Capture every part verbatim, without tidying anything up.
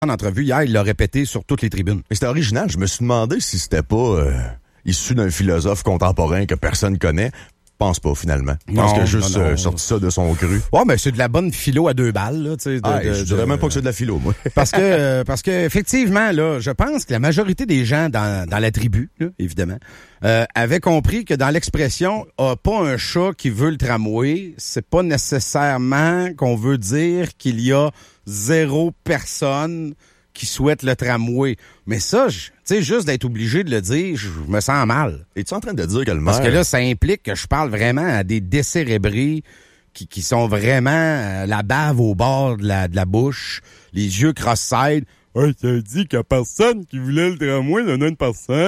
En entrevue hier, il l'a répété sur toutes les tribunes. Mais c'était original. Je me suis demandé si c'était pas euh, issu d'un philosophe contemporain que personne connaît. Je pense pas, finalement. Je pense qu'il a juste non, non. Euh, sorti ça de son cru. Ouais, mais c'est de la bonne philo à deux balles, là, tu sais. Ah, je dirais de, même pas que c'est de la philo, moi. Parce que, euh, parce que, effectivement, là, je pense que la majorité des gens dans, dans la tribu, là, évidemment, euh, avaient compris que dans l'expression « a pas un chat qui veut le tramway », c'est pas nécessairement qu'on veut dire qu'il y a zéro personne qui souhaite le tramway. Mais ça, tu sais, juste d'être obligé de le dire, je me sens mal. Es-tu en train de dire que le maire... Parce que là, ça implique que je parle vraiment à des décérébrés qui, qui sont vraiment euh, la bave au bord de la, de la bouche, les yeux cross-side. « Hey, ça dit qu'il y a personne qui voulait le tramway, il y en a une personne. »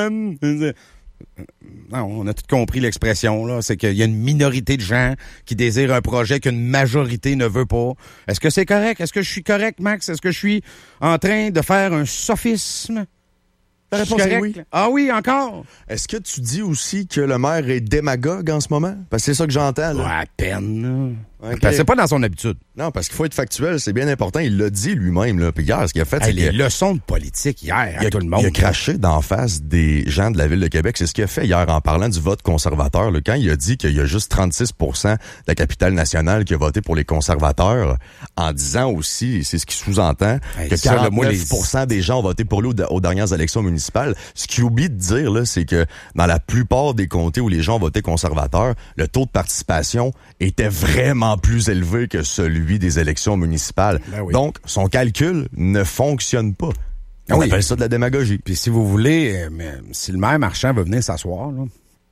Non, on a tout compris l'expression, là. C'est qu'il y a une minorité de gens qui désirent un projet qu'une majorité ne veut pas. Est-ce que c'est correct? Est-ce que je suis correct, Max? Est-ce que je suis en train de faire un sophisme? La réponse est oui. Ah oui, encore? Est-ce que tu dis aussi que le maire est démagogue en ce moment? Parce que c'est ça que j'entends, là. Ouais, à peine, là. Okay. Parce que c'est pas dans son habitude. Non, parce qu'il faut être factuel, c'est bien important. Il l'a dit lui-même, là. Puis hier, ce qu'il a fait, hey, c'est les que... leçons de politique hier à il a, tout le monde. Il a craché d'en face des gens de la Ville de Québec. C'est ce qu'il a fait hier en parlant du vote conservateur, là. Quand il a dit qu'il y a juste trente-six pour cent de la capitale nationale qui a voté pour les conservateurs, en disant aussi, c'est ce qui sous-entend, hey, que ça, quarante-neuf pour cent des gens ont voté pour lui aux, aux dernières élections municipales. Ce qu'il oublie de dire, là, c'est que dans la plupart des comtés où les gens ont voté conservateur, le taux de participation était vraiment plus élevé que celui des élections municipales. Ben oui. Donc, son calcul ne fonctionne pas. On oui. appelle ça de la démagogie. Puis si vous voulez, euh, mais, si le maire Marchand veut venir s'asseoir, là,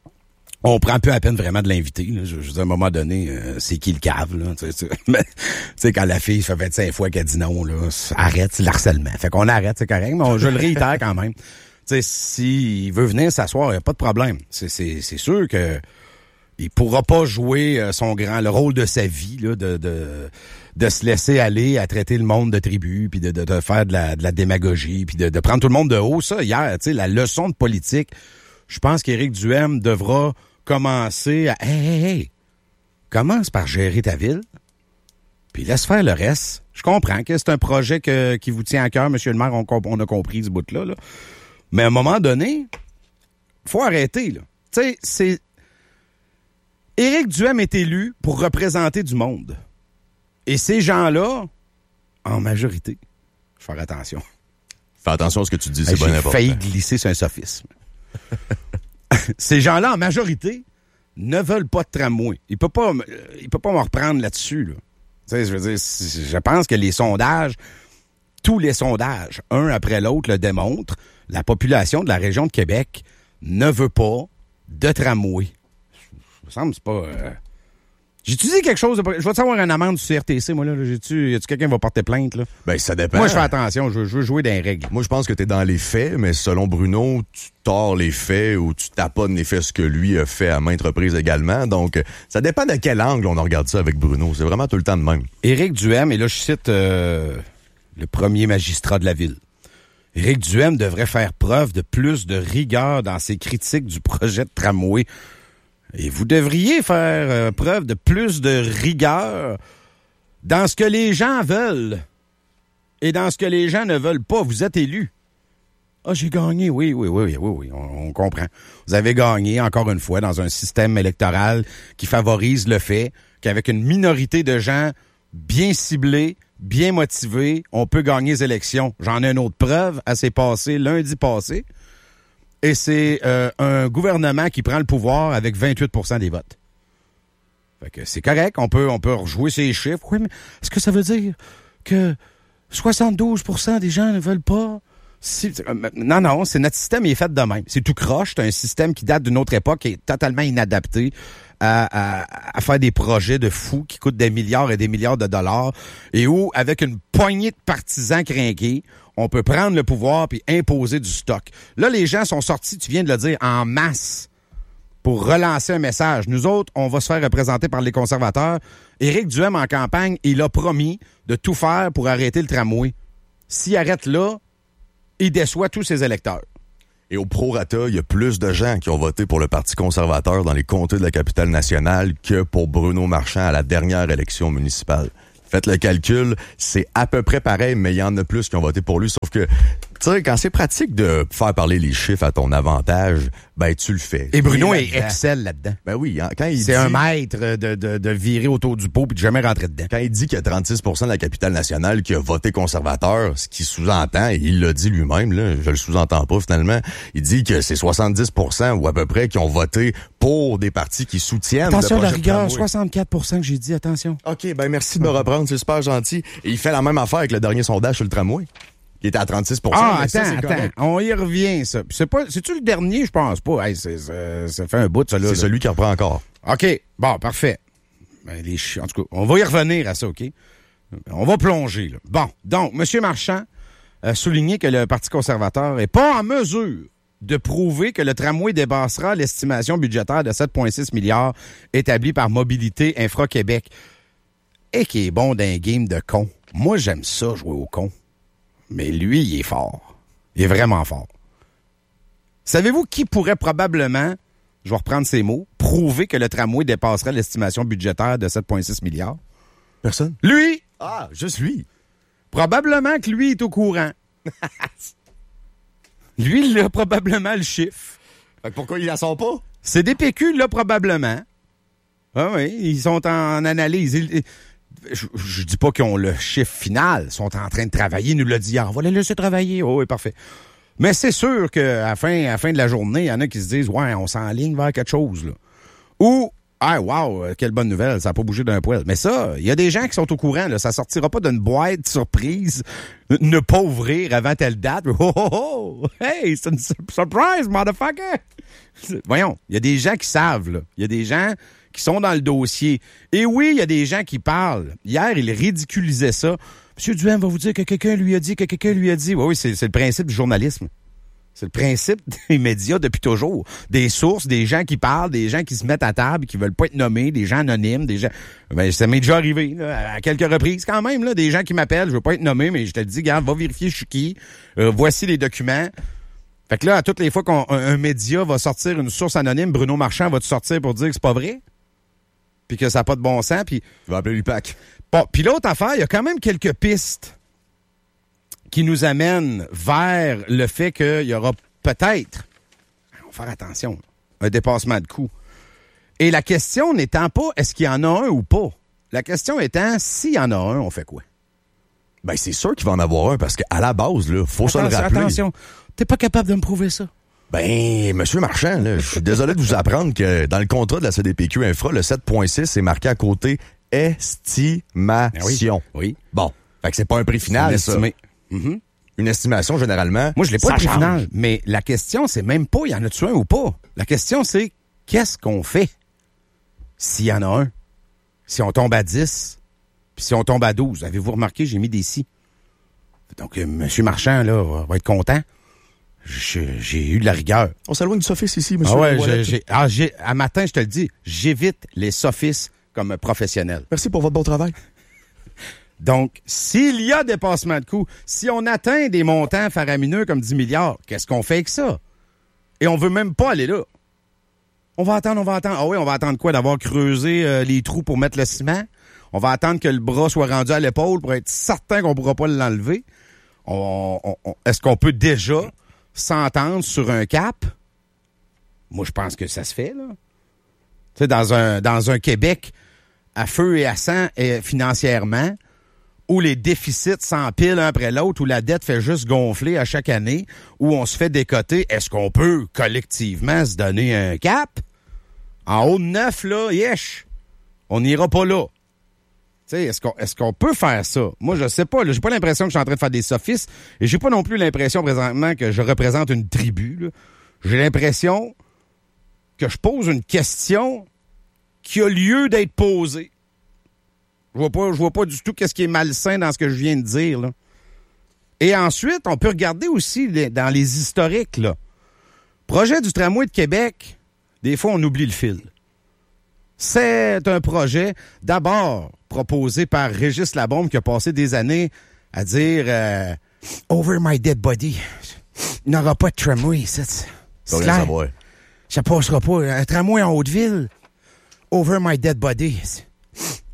on prend peu à peine vraiment de l'inviter. Là. Je, je veux dire, à un moment donné, euh, c'est qui le cave, là? Tu sais, quand la fille fait vingt-cinq fois qu'elle dit non, là, arrête, c'est l'harcèlement. Fait qu'on arrête, c'est correct, mais on, je le réitère quand même. Tu sais, s'il veut venir s'asseoir, il n'y a pas de problème. C'est, c'est, c'est sûr que il pourra pas jouer son grand, le rôle de sa vie, là, de, de, de se laisser aller à traiter le monde de tribu, puis de, de, de faire de la, de la démagogie, puis de, de prendre tout le monde de haut. Ça, hier, tu sais, la leçon de politique, je pense qu'Éric Duhaime devra commencer à, hey, hey, hey, commence par gérer ta ville, puis laisse faire le reste. Je comprends que c'est un projet que, qui vous tient à cœur, monsieur le maire, on, on a compris ce bout-là, là. Mais à un moment donné, faut arrêter, là. Tu sais, c'est... Éric Duhaime est élu pour représenter du monde. Et ces gens-là, en majorité, faut faire attention. Fais attention à ce que tu dis, c'est hey, bien important. J'ai failli glisser sur un sophisme. Ces gens-là, en majorité, ne veulent pas de tramway. Il peut pas, il peut pas me reprendre là-dessus, là. Tu sais, je veux dire, je pense que les sondages, tous les sondages, un après l'autre, le démontrent. La population de la région de Québec ne veut pas de tramway. Ça me semble, c'est pas... Euh... J'ai-tu dit quelque chose? De... Je vais-tu avoir une amende du C R T C, moi, là? J'ai-tu... Y a-tu quelqu'un qui va porter plainte, là? Ben, ça dépend. Moi, je fais attention. Je veux, je veux jouer dans les règles. Moi, je pense que t'es dans les faits, mais selon Bruno, tu tords les faits ou tu taponnes les faits, ce que lui a fait à maintes reprises également. Donc, ça dépend de quel angle on regarde ça avec Bruno. C'est vraiment tout le temps de même. Éric Duhaime, et là, je cite euh, le premier magistrat de la ville. Éric Duhaime devrait faire preuve de plus de rigueur dans ses critiques du projet de tramway. Et vous devriez faire euh, preuve de plus de rigueur dans ce que les gens veulent et dans ce que les gens ne veulent pas. Vous êtes élu. Ah, j'ai gagné. Oui, oui, oui, oui, oui, oui, on, on comprend. Vous avez gagné, encore une fois, dans un système électoral qui favorise le fait qu'avec une minorité de gens bien ciblés, bien motivés, on peut gagner les élections. J'en ai une autre preuve. Elle s'est passée lundi passé. Et c'est euh, un gouvernement qui prend le pouvoir avec vingt-huit pour cent des votes. Fait que c'est correct, on peut on peut rejouer ces chiffres. Oui, mais est-ce que ça veut dire que soixante-douze pour cent des gens ne veulent pas? Si, non, non, c'est notre système, il est fait de même. C'est tout croche, c'est un système qui date d'une autre époque, qui est totalement inadapté à, à, à faire des projets de fous qui coûtent des milliards et des milliards de dollars et où, avec une poignée de partisans crinqués, on peut prendre le pouvoir puis imposer du stock. Là, les gens sont sortis, tu viens de le dire, en masse pour relancer un message. Nous autres, on va se faire représenter par les conservateurs. Éric Duhaime, en campagne, il a promis de tout faire pour arrêter le tramway. S'il arrête là, il déçoit tous ses électeurs. Et au prorata, il y a plus de gens qui ont voté pour le Parti conservateur dans les comtés de la capitale nationale que pour Bruno Marchand à la dernière élection municipale. Faites le calcul, c'est à peu près pareil, mais il y en a plus qui ont voté pour lui. Sauf que, tu sais, quand c'est pratique de faire parler les chiffres à ton avantage, ben tu le fais. Et Bruno est excelle là-dedans. Ben oui, hein, quand il c'est dit... un maître de, de, de virer autour du pot puis de jamais rentrer dedans. Quand il dit qu'il y a trente-six pour cent de la capitale nationale qui a voté conservateur, ce qui sous-entend, et il l'a dit lui-même, là, je le sous-entends pas finalement, il dit que c'est soixante-dix pour cent ou à peu près qui ont voté pour des partis qui soutiennent... Attention à la rigueur, soixante-quatre pour cent que j'ai dit, attention. OK, ben merci de me reprendre, c'est super gentil. Et il fait la même affaire avec le dernier sondage sur le tramway, qui était à trente-six pour cent. Ah, mais attends, ça, c'est attends, correct. on y revient, ça. Puis c'est pas, c'est-tu le dernier? Je pense pas. Hey, c'est, c'est, ça fait un bout, ça, là. C'est là. celui qui reprend encore. OK, bon, parfait. Ben, les chi- en tout cas, on va y revenir à ça, OK? On va plonger, là. Bon, donc, M. Marchand a souligné que le Parti conservateur est pas en mesure de prouver que le tramway dépassera l'estimation budgétaire de sept virgule six milliards établie par Mobilité Infra-Québec. Et qui est bon d'un game de con. Moi, j'aime ça, jouer au con. Mais lui, il est fort. Il est vraiment fort. Savez-vous qui pourrait probablement, je vais reprendre ses mots, prouver que le tramway dépasserait l'estimation budgétaire de sept virgule six milliards? Personne? Lui! Ah, juste lui. Probablement que lui est au courant. Lui, il a probablement le chiffre. Fait que pourquoi il la sort pas? C D P Q, là, probablement. Ah oui, ils sont en analyse. Ils- Je, je dis pas qu'ils ont le chiffre final. Ils sont en train de travailler. Il nous l'a dit hier. On va les laisser travailler. Oh, oui, parfait. Mais c'est sûr qu'à la fin, à la fin de la journée, il y en a qui se disent, ouais, on s'enligne vers quelque chose, là. Ou, ah, wow, quelle bonne nouvelle, ça n'a pas bougé d'un poil. Mais ça, il y a des gens qui sont au courant, là. Ça sortira pas d'une boîte surprise, ne pas ouvrir avant telle date. Oh, oh, oh! Hey, c'est une su- surprise, motherfucker! Voyons, il y a des gens qui savent, là. Il y a des gens qui sont dans le dossier. Et oui, il y a des gens qui parlent. Hier, il ridiculisait ça. Monsieur Duhem va vous dire que quelqu'un lui a dit, que quelqu'un lui a dit. Oui, oui, c'est, c'est le principe du journalisme. C'est le principe des médias depuis toujours. Des sources, des gens qui parlent, des gens qui se mettent à table, qui veulent pas être nommés, des gens anonymes, des gens... Ben, ça m'est déjà arrivé, là, à quelques reprises quand même, là, des gens qui m'appellent, je veux pas être nommé, mais je te le dis, regarde, va vérifier je suis qui, euh, voici les documents. Fait que là, à toutes les fois qu'un un média va sortir une source anonyme, Bruno Marchand va te sortir pour dire que c'est pas vrai? Puis que ça n'a pas de bon sens, puis... Il va appeler l'U P A C. Bon, puis l'autre affaire, il y a quand même quelques pistes qui nous amènent vers le fait qu'il y aura peut-être, on va faire attention, un dépassement de coût. Et la question n'étant pas est-ce qu'il y en a un ou pas. La question étant, s'il y en a un, on fait quoi? Ben, c'est sûr qu'il va en avoir un, parce qu'à la base, là, faut se le rappeler. Attention, t'es pas capable de me prouver ça. Ben, Monsieur Marchand, là, je suis désolé de vous apprendre que dans le contrat de la C D P Q Infra, le sept virgule six est marqué à côté estimation. Oui. oui. Bon. Fait que c'est pas un prix final, ça. Estimé. Mm-hmm. Une estimation, généralement. Moi, je l'ai pas ça le prix change. final. Mais la question, c'est même pas, y en a-tu un ou pas? La question, c'est, qu'est-ce qu'on fait s'il y en a un? Si on tombe à dix, puis si on tombe à douze. Avez-vous remarqué, j'ai mis des si. Donc, euh, M. Marchand, là, va, va être content. Je- j'ai eu de la rigueur. On s'éloigne du sophisme ici, monsieur. Ah ouais, Ouellet. j'ai, j'ai, ah, j'ai, à matin, je te le dis, j'évite les sophismes comme professionnel. Merci pour votre bon travail. Donc, s'il y a dépassement de coûts, si on atteint des montants faramineux comme dix milliards, qu'est-ce qu'on fait avec ça? Et on veut même pas aller là. On va attendre, on va attendre. Ah oui, on va attendre quoi? D'avoir creusé euh, les trous pour mettre le ciment? On va attendre que le bras soit rendu à l'épaule pour être certain qu'on ne pourra pas l'enlever? On, on, on, est-ce qu'on peut déjà s'entendre sur un cap? Moi, je pense que ça se fait, là. Tu sais, dans un, dans un Québec à feu et à sang et financièrement, où les déficits s'empilent un après l'autre, où la dette fait juste gonfler à chaque année, où on se fait décoter, est-ce qu'on peut collectivement se donner un cap? En haut de neuf, là, yesh, on n'ira pas là. Tu sais, est-ce qu'on, est-ce qu'on peut faire ça? Moi, je sais pas. Là, j'ai pas l'impression que je suis en train de faire des sophismes et j'ai pas non plus l'impression présentement que je représente une tribu, là. J'ai l'impression que je pose une question qui a lieu d'être posée. Je vois pas, je vois pas du tout qu'est-ce qui est malsain dans ce que je viens de dire, là. Et ensuite, on peut regarder aussi les, dans les historiques, là. Projet du tramway de Québec, des fois, on oublie le fil. C'est un projet, d'abord, proposé par Régis Labombe, qui a passé des années à dire euh, « Over my dead body, il n'y aura pas de tramway, c'est, c'est Rien clair. savoir. Ça passera pas. Un tramway en Haute-Ville, over my dead body. »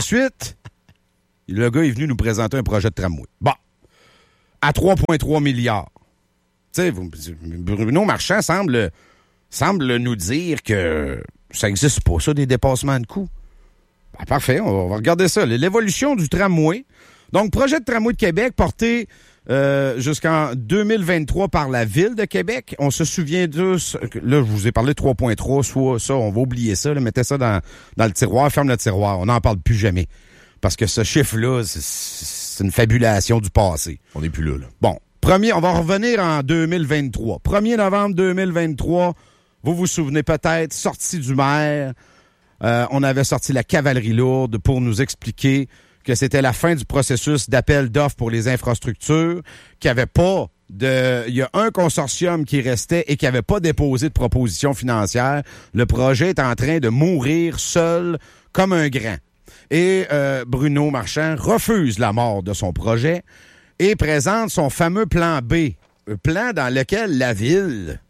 Et ensuite, Le gars est venu nous présenter un projet de tramway. Bon. À trois virgule trois milliards. Tu sais, Bruno Marchand semble, semble nous dire que ça n'existe pas, ça, des dépassements de coûts. Ben, parfait, on va regarder ça. L'évolution du tramway. Donc, projet de tramway de Québec porté euh, jusqu'en deux mille vingt-trois par la Ville de Québec. On se souvient tous, là, je vous ai parlé de trois virgule trois, soit ça, on va oublier ça, là, mettez ça dans, dans le tiroir, ferme le tiroir, on n'en parle plus jamais. Parce que ce chiffre-là, c'est, c'est une fabulation du passé. On n'est plus là, là. Bon, premier, on va revenir en deux mille vingt-trois. premier novembre deux mille vingt-trois, vous vous souvenez peut-être, sortie du maire, euh, on avait sorti la cavalerie lourde pour nous expliquer que c'était la fin du processus d'appel d'offres pour les infrastructures, qu'il n'y avait pas de... Il y a un consortium qui restait et qui n'avait pas déposé de proposition financière. Le projet est en train de mourir seul comme un grand. Et euh, Bruno Marchand refuse la mort de son projet et présente son fameux plan B, un plan dans lequel la Ville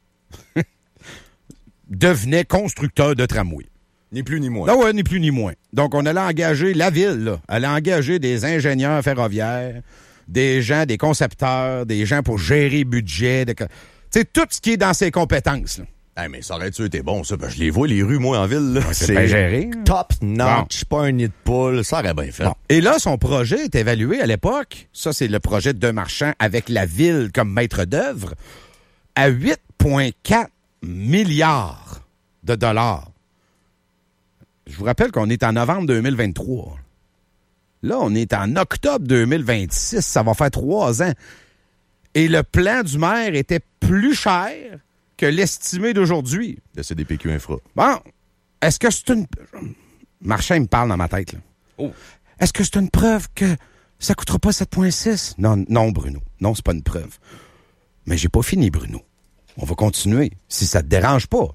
devenait constructeur de tramway. Ni plus ni moins. Ah ouais, ni plus ni moins. Donc, on allait engager la Ville, là. Elle a engagé des ingénieurs ferroviaires, des gens, des concepteurs, des gens pour gérer budget. Tu sais, tout ce qui est dans ses compétences, là. Hey, mais ça aurait-tu été bon, ça? Ben, je les vois, les rues, moi, en ville, là. Ouais, c'est bien géré. Top notch, bon. Pas un nid de poule. Ça aurait bien fait. Bon. Et là, son projet est évalué à l'époque. Ça, c'est le projet de Marchand avec la Ville comme maître d'œuvre à huit virgule quatre milliards de dollars. Je vous rappelle qu'on est en novembre deux mille vingt-trois. Là, on est en octobre deux mille vingt-six. Ça va faire trois ans. Et le plan du maire était plus cher que l'estimé d'aujourd'hui. De C D P Q Infra. Bon, est-ce que c'est une... Marchand me parle dans ma tête, là. Oh. Est-ce que c'est une preuve que ça coûtera pas sept virgule six? Non, non, Bruno. Non, c'est pas une preuve. Mais j'ai pas fini, Bruno. On va continuer, si ça te dérange pas.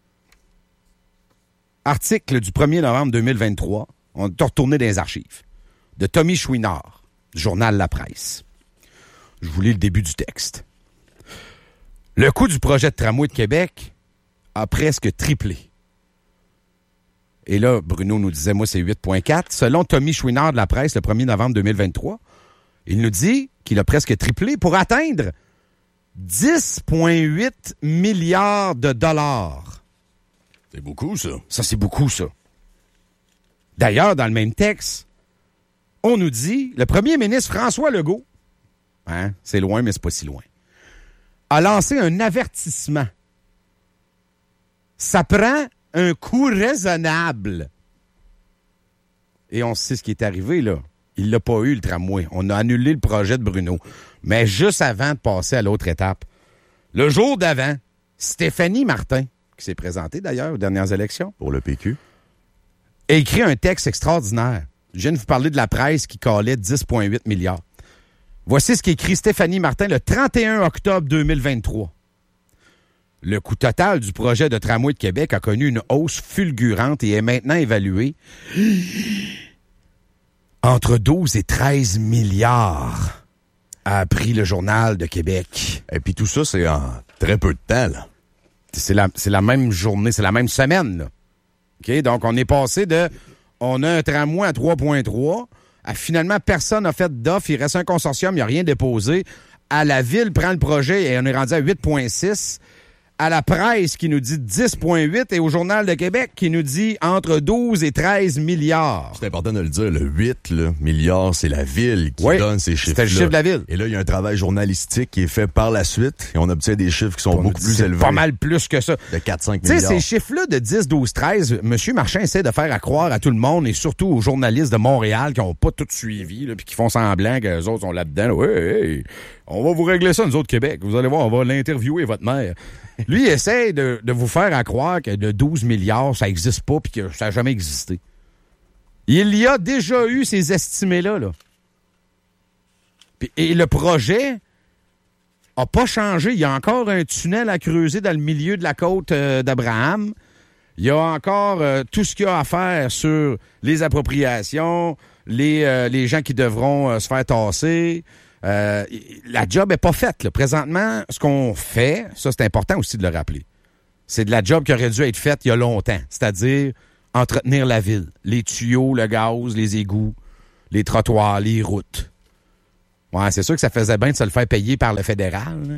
Article du premier novembre deux mille vingt-trois, on est retourné dans les archives, de Tommy Chouinard, du journal La Presse. Je vous lis le début du texte. Le coût du projet de tramway de Québec a presque triplé. Et là, Bruno nous disait, moi, c'est huit virgule quatre. Selon Tommy Chouinard de La Presse, le premier novembre deux mille vingt-trois, il nous dit qu'il a presque triplé pour atteindre dix virgule huit milliards de dollars. C'est beaucoup, ça. Ça, c'est beaucoup, ça. D'ailleurs, dans le même texte, on nous dit, le premier ministre François Legault, hein, c'est loin, mais c'est pas si loin, a lancé un avertissement. Ça prend un coût raisonnable. Et on sait ce qui est arrivé, là. Il l'a pas eu, le tramway. On a annulé le projet de Bruno. Mais juste avant de passer à l'autre étape, le jour d'avant, Stéphanie Martin, qui s'est présentée d'ailleurs aux dernières élections, pour le P Q, a écrit un texte extraordinaire. Je viens de vous parler de La Presse qui calait dix virgule huit milliards. Voici ce qu'écrit Stéphanie Martin le trente et un octobre deux mille vingt-trois. Le coût total du projet de tramway de Québec a connu une hausse fulgurante et est maintenant évalué entre douze et treize milliards, a appris le Journal de Québec. Et puis tout ça, c'est en très peu de temps, là. C'est la, c'est la même journée, c'est la même semaine, là. OK? Donc, on est passé de... On a un tramway à trois virgule trois... À, finalement, personne n'a fait d'offre. Il reste un consortium, il n'y a rien déposé. À la Ville prend le projet et on est rendu à huit virgule six. À La Presse qui nous dit dix virgule huit et au Journal de Québec qui nous dit entre douze et treize milliards. C'est important de le dire, le huit là, milliards, c'est la Ville qui oui, donne ces chiffres-là. C'était le chiffre de la Ville. Et là, il y a un travail journalistique qui est fait par la suite et on obtient des chiffres qui sont on beaucoup plus c'est élevés. Pas mal plus que ça. De quatre à cinq milliards. Tu sais, milliards. ces chiffres-là de dix, douze, treize, M. Marchand essaie de faire à croire à tout le monde et surtout aux journalistes de Montréal qui n'ont pas tout suivi puis qui font semblant qu'eux autres sont là-dedans. Oui, hey, on va vous régler ça, nous autres, Québec. Vous allez voir, on va l'interviewer, votre mère. Lui, il essaie de, de vous faire à croire que de douze milliards, ça n'existe pas puis que ça n'a jamais existé. Il y a déjà eu ces estimés-là. Là. Puis, et le projet n'a pas changé. Il y a encore un tunnel à creuser dans le milieu de la côte euh, d'Abraham. Il y a encore euh, tout ce qu'il y a à faire sur les appropriations, les, euh, les gens qui devront euh, se faire tasser. Euh, la job n'est pas faite. Là. Présentement, ce qu'on fait, ça c'est important aussi de le rappeler, c'est de la job qui aurait dû être faite il y a longtemps, c'est-à-dire entretenir la ville, les tuyaux, le gaz, les égouts, les trottoirs, les routes. Ouais, c'est sûr que ça faisait bien de se le faire payer par le fédéral, là,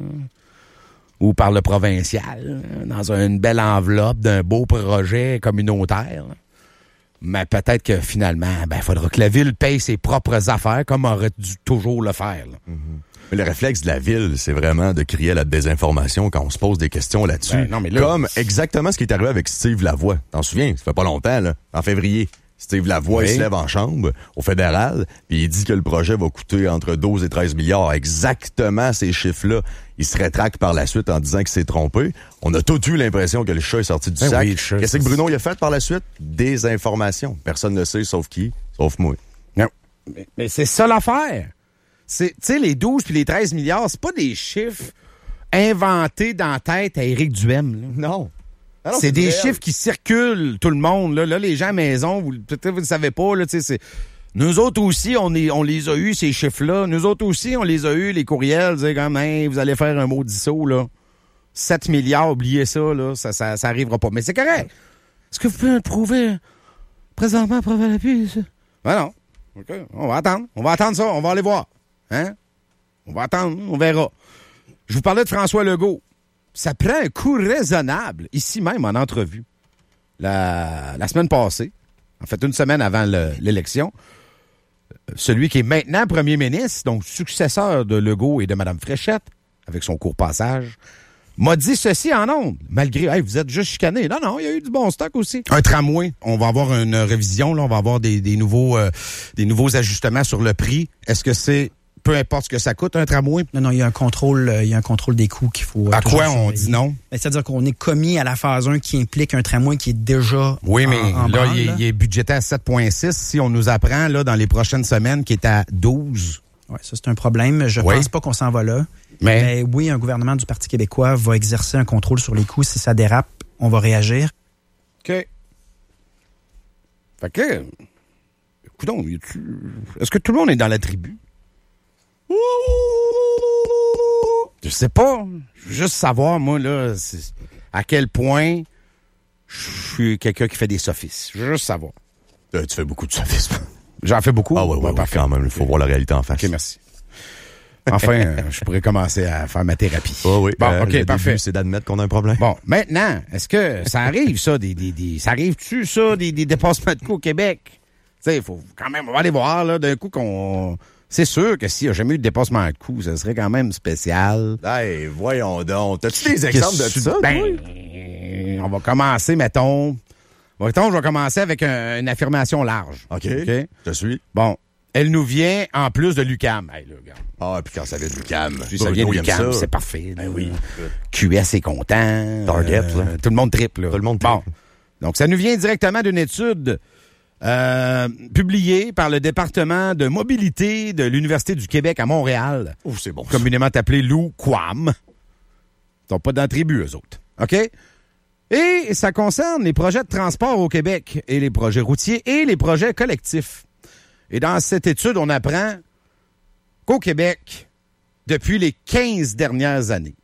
ou par le provincial, là, dans une belle enveloppe d'un beau projet communautaire. Là. Mais peut-être que finalement, ben, il faudra que la ville paye ses propres affaires comme aurait dû toujours le faire. Là. Mm-hmm. Mais le réflexe de la ville, c'est vraiment de crier à la désinformation quand on se pose des questions là-dessus. Ben, non, mais là, comme exactement ce qui est arrivé avec Steve Lavoie. T'en souviens? Ça fait pas longtemps, là. En février. Steve Lavoie, oui. Il se lève en chambre au fédéral, puis il dit que le projet va coûter entre douze et treize milliards. Exactement ces chiffres-là. Il se rétracte par la suite en disant qu'il s'est trompé. On a tous eu l'impression que le chat est sorti du ben sac. Oui, chat, Qu'est-ce que Bruno il a fait par la suite? Des informations. Personne ne sait, sauf qui? Sauf moi. Non. Mais, mais c'est ça l'affaire. Tu sais, les douze puis les treize milliards, c'est pas des chiffres inventés dans la tête à Éric Duhem. Là. Non. Ah non, c'est, c'est des réel. Chiffres qui circulent, tout le monde. Là, là les gens à la maison, vous, peut-être vous ne savez pas. Là, c'est, nous autres aussi, on, est, on les a eus, ces chiffres-là. Nous autres aussi, on les a eus, les courriels. Dire comme, hey, vous allez faire un maudit saut, là. sept milliards, oubliez ça, là. Ça, ça, ça arrivera pas. Mais c'est correct. Est-ce que vous pouvez le prouver présentement, preuve à l'appui, ça? Ben non. OK. On va attendre. On va attendre ça. On va aller voir. Hein? On va attendre. On verra. Je vous parlais de François Legault. Ça prend un coût raisonnable, ici même en entrevue. La, la semaine passée, en fait une semaine avant le, l'élection, celui qui est maintenant premier ministre, donc successeur de Legault et de Mme Fréchette, avec son court passage, m'a dit ceci en ondes, malgré, hey, vous êtes juste chicané. Non, non, il y a eu du bon stock aussi. Un tramway, on va avoir une révision, là, on va avoir des, des, nouveaux, euh, des nouveaux ajustements sur le prix. Est-ce que c'est peu importe ce que ça coûte, un tramway? Non, non, il y a un contrôle, il y a un contrôle des coûts qu'il faut... À quoi on dit non? C'est-à-dire qu'on est commis à la phase un qui implique un tramway qui est déjà Oui, mais en, en là, branle, il, là. il est budgété à sept virgule six. Si on nous apprend là dans les prochaines semaines qu'il est à douze... Oui, ça, c'est un problème. Je oui. pense pas qu'on s'en va là. Mais... mais oui, un gouvernement du Parti québécois va exercer un contrôle sur les coûts. Si ça dérape, on va réagir. OK. Fait que... Écoutons, est-ce que tout le monde est dans la tribu? Je sais pas. Je veux juste savoir, moi, là, à quel point je suis quelqu'un qui fait des sophismes. Je veux juste savoir. Euh, tu fais beaucoup de sophismes. J'en fais beaucoup? Ah ouais, ouais, ouais, ouais quand même. Il faut voir la réalité en face. OK, merci. Enfin, euh, je pourrais commencer à faire ma thérapie. Oh oui. Bon, euh, OK, le parfait. Début, c'est d'admettre qu'on a un problème. Bon, maintenant, est-ce que ça arrive, ça, des, des, des ça arrive-tu, ça, des, des dépassements de coûts au Québec? Tu sais, il faut quand même, on va aller voir, là, d'un coup qu'on... C'est sûr que s'il n'y a jamais eu de dépassement de coûts, ça serait quand même spécial. Hey, voyons donc. T'as-tu des exemples de ça, ben, toi? On va commencer, mettons... Mettons, je vais commencer avec un, une affirmation large. OK. OK? Je suis. Bon. Elle nous vient en plus de l'U Q A M. Hey, là, regarde. Ah, puis quand ça vient de l'U Q A M. Puis ça vient de l'U Q A M, c'est parfait. Ben oui. Q S est content. Target, euh, là. Tout le monde triple, là. Tout le monde triple. Bon. Donc, ça nous vient directement d'une étude euh, publiée par le département de mobilité de l'Université du Québec à Montréal. Ouf, c'est bon. Communément appelé l'U Q A M. Ils sont pas dans la tribu, eux autres. OK? Et ça concerne les projets de transport au Québec et les projets routiers et les projets collectifs. Et dans cette étude, on apprend qu'au Québec, depuis les quinze dernières années,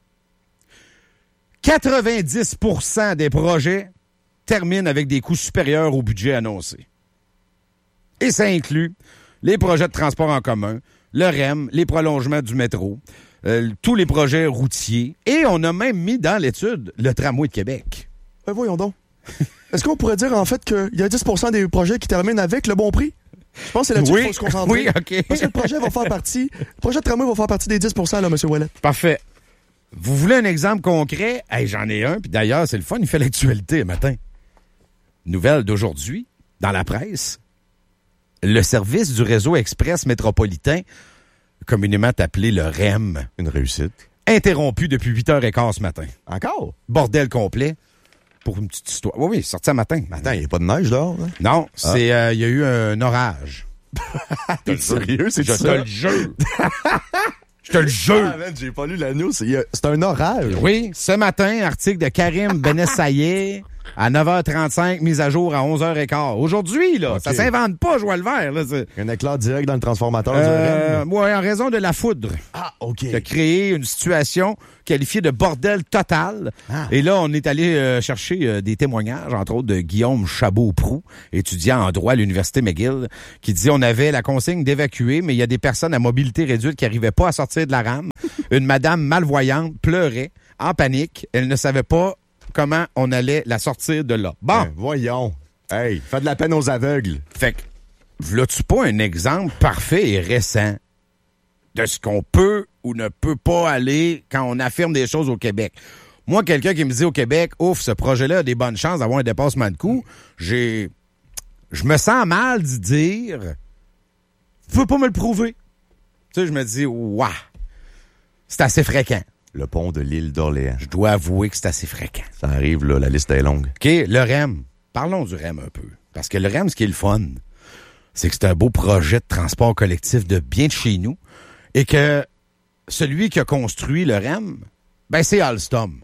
quatre-vingt-dix pour cent des projets terminent avec des coûts supérieurs au budget annoncé. Et ça inclut les projets de transport en commun, le R E M, les prolongements du métro, euh, tous les projets routiers. Et on a même mis dans l'étude le tramway de Québec. Ben voyons donc. Est-ce qu'on pourrait dire en fait qu'il y a dix pour cent des projets qui terminent avec le bon prix? Je pense que c'est là-dessus oui, qu'il faut se concentrer. Oui, OK. Parce que le projet va faire partie. Le projet de tramway va faire partie des dix pour cent, là, M. Ouellet. Parfait. Vous voulez un exemple concret? Hey, j'en ai un, puis d'ailleurs, c'est le fun, il fait l'actualité le matin. Nouvelle d'aujourd'hui, dans la presse, le service du réseau express métropolitain, communément appelé le R E M, une réussite, interrompu depuis huit heures quinze ce matin. Encore? Bordel complet. Pour une petite histoire. Oui, oui, sorti ce matin. Attends, il n'y a pas de neige dehors, hein? Non, ah. c'est il euh, y a eu un orage. T'es sérieux, c'est Je ça? te le jure. Je te le jure. Ah, man, j'ai pas lu la news. C'est, c'est un orage. Oui, ce matin, article de Karim Benessaye à neuf heures trente-cinq, mise à jour à onze heures quinze. Aujourd'hui, là, Okay. ça s'invente pas, Joël Vert. Là, c'est... Un éclair direct dans le transformateur Euh, du R E M. ouais, en raison de la foudre. Ah, OK. Qui a créé une situation qualifiée de bordel total. Ah. Et là, on est allé euh, chercher euh, des témoignages, entre autres de Guillaume Chabot-Proux, étudiant en droit à l'Université McGill, qui dit on avait la consigne d'évacuer, mais il y a des personnes à mobilité réduite qui n'arrivaient pas à sortir de la rame. Une madame malvoyante pleurait en panique. Elle ne savait pas comment on allait la sortir de là. Bon, Ben, voyons. Hey, fais de la peine aux aveugles. fait que, v'là-tu pas un exemple parfait et récent de ce qu'on peut ou ne peut pas aller quand on affirme des choses au Québec? Moi, quelqu'un qui me dit au Québec, ouf, ce projet-là a des bonnes chances d'avoir un dépassement de coût, j'ai... Je me sens mal d'y dire, tu peux pas me le prouver. Tu sais, je me dis, waouh, c'est assez fréquent. Le pont de l'île d'Orléans. Je dois avouer que c'est assez fréquent. Ça arrive, là, la liste est longue. OK, le R E M. Parlons du R E M un peu. Parce que le R E M, ce qui est le fun, c'est que c'est un beau projet de transport collectif de bien de chez nous et que celui qui a construit le R E M, ben c'est Alstom.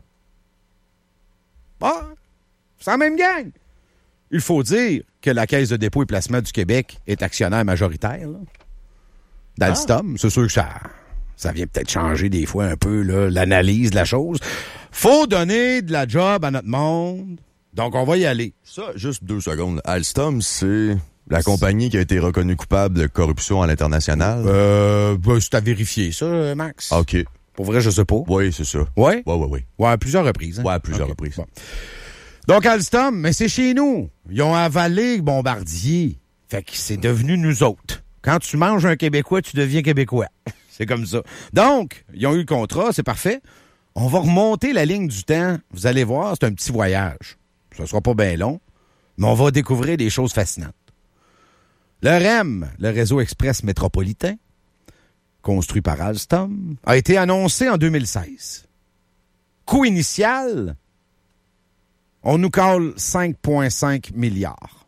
Ah, c'est la même gang. Il faut dire que la Caisse de dépôt et placement du Québec est actionnaire majoritaire là, d'Alstom. Ah. C'est sûr que ça, ça vient peut-être changer des fois un peu là, l'analyse de la chose. Faut donner de la job à notre monde. Donc, on va y aller. Ça, juste deux secondes. Alstom, c'est la compagnie qui a été reconnue coupable de corruption à l'international. Euh, ben, c'est à vérifier, ça, Max. Ah, OK. Pour vrai, je sais pas. Oui, c'est ça. Ouais? Oui, oui, oui. Ouais, à plusieurs reprises. Hein? Ouais, à plusieurs Okay. reprises. Bon. Donc, Alstom, mais c'est chez nous. Ils ont avalé Bombardier. Fait que c'est devenu nous autres. Quand tu manges un Québécois, tu deviens Québécois. C'est comme ça. Donc, ils ont eu le contrat, c'est parfait. On va remonter la ligne du temps. Vous allez voir, c'est un petit voyage. Ça sera pas bien long, mais on va découvrir des choses fascinantes. Le R E M, le réseau express métropolitain, construit par Alstom, a été annoncé en deux mille seize. Coût initial, on nous colle cinq virgule cinq milliards.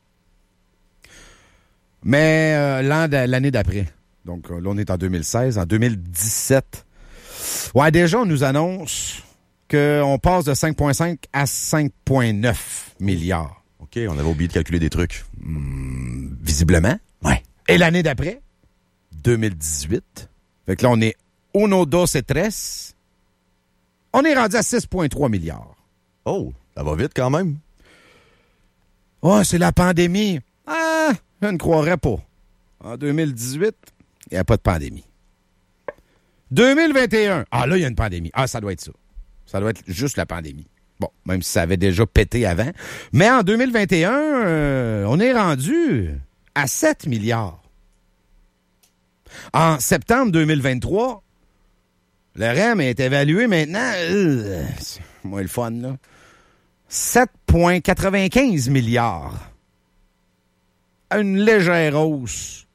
Mais euh, l'an de, l'année d'après, donc là on est en deux mille seize, en deux mille dix-sept, ouais, déjà on nous annonce qu'on passe de cinq virgule cinq à cinq virgule neuf milliards. OK, on avait oublié de calculer des trucs. Hum, visiblement. Ouais. Et l'année d'après, deux mille dix-huit, fait que là on est uno, dos et tres, on est rendu à six virgule trois milliards. Oh, ça va vite quand même. Oh, c'est la pandémie. Ah, je ne croirais pas. En deux mille dix-huit, il n'y a pas de pandémie. deux mille vingt et un, ah là, il y a une pandémie. Ah, ça doit être ça. Ça doit être juste la pandémie. Bon, même si ça avait déjà pété avant. Mais en deux mille vingt et un, euh, on est rendu à sept milliards. En septembre deux mille vingt-trois, le R E M est évalué maintenant, euh, c'est moins le fun, là, sept virgule quatre-vingt-quinze milliards. Une légère hausse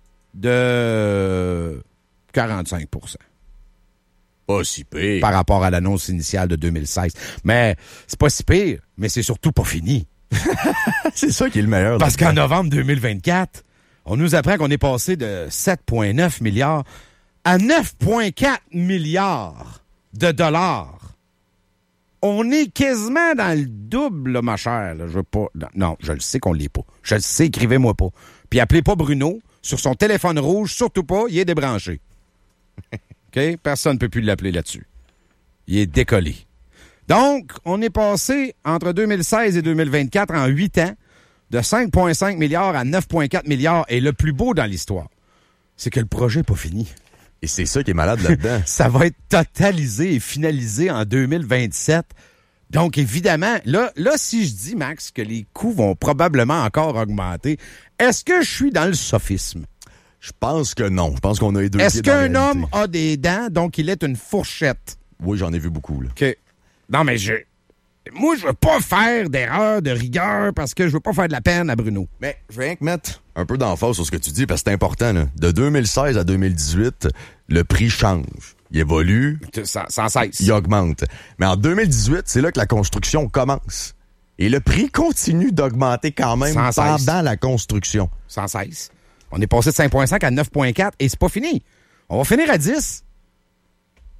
de quarante-cinq pour cent. Pas si pire. Par rapport à l'annonce initiale de deux mille seize. Mais c'est pas si pire, mais c'est surtout pas fini. C'est ça qui est le meilleur. Parce qu'en novembre deux mille vingt-quatre, on nous apprend qu'on est passé de sept virgule neuf milliards à neuf virgule quatre milliards de dollars. On est quasiment dans le double, là, ma chère. Là. Je veux pas... Non, je le sais qu'on l'est pas. Je le sais, écrivez-moi pas. Puis appelez pas Bruno sur son téléphone rouge, surtout pas, il est débranché. OK? Personne ne peut plus l'appeler là-dessus. Il est décollé. Donc, on est passé entre deux mille seize et deux mille vingt-quatre en huit ans de cinq virgule cinq milliards à neuf virgule quatre milliards. Et le plus beau dans l'histoire, c'est que le projet n'est pas fini. Et c'est ça qui est malade là-dedans. Ça va être totalisé et finalisé en deux mille vingt-sept. Donc, évidemment, là, là, si je dis, Max, que les coûts vont probablement encore augmenter, est-ce que je suis dans le sophisme? Je pense que non. Je pense qu'on a les deux Est-ce pieds dans la qu'un réalité. homme a des dents, donc il est une fourchette? Oui, j'en ai vu beaucoup, là. OK. Non, mais je... Moi, je veux pas faire d'erreur, de rigueur, parce que je veux pas faire de la peine à Bruno. Mais je vais rien que mettre un peu d'emphase sur ce que tu dis, parce que c'est important, là. De deux mille seize à deux mille dix-huit, le prix change. Il évolue. Sans, sans cesse. Il augmente. Mais en deux mille dix-huit, c'est là que la construction commence. Et le prix continue d'augmenter quand même Sans cesse. pendant la construction. Sans cesse. On est passé de cinq virgule cinq à neuf virgule quatre et c'est pas fini. On va finir à dix.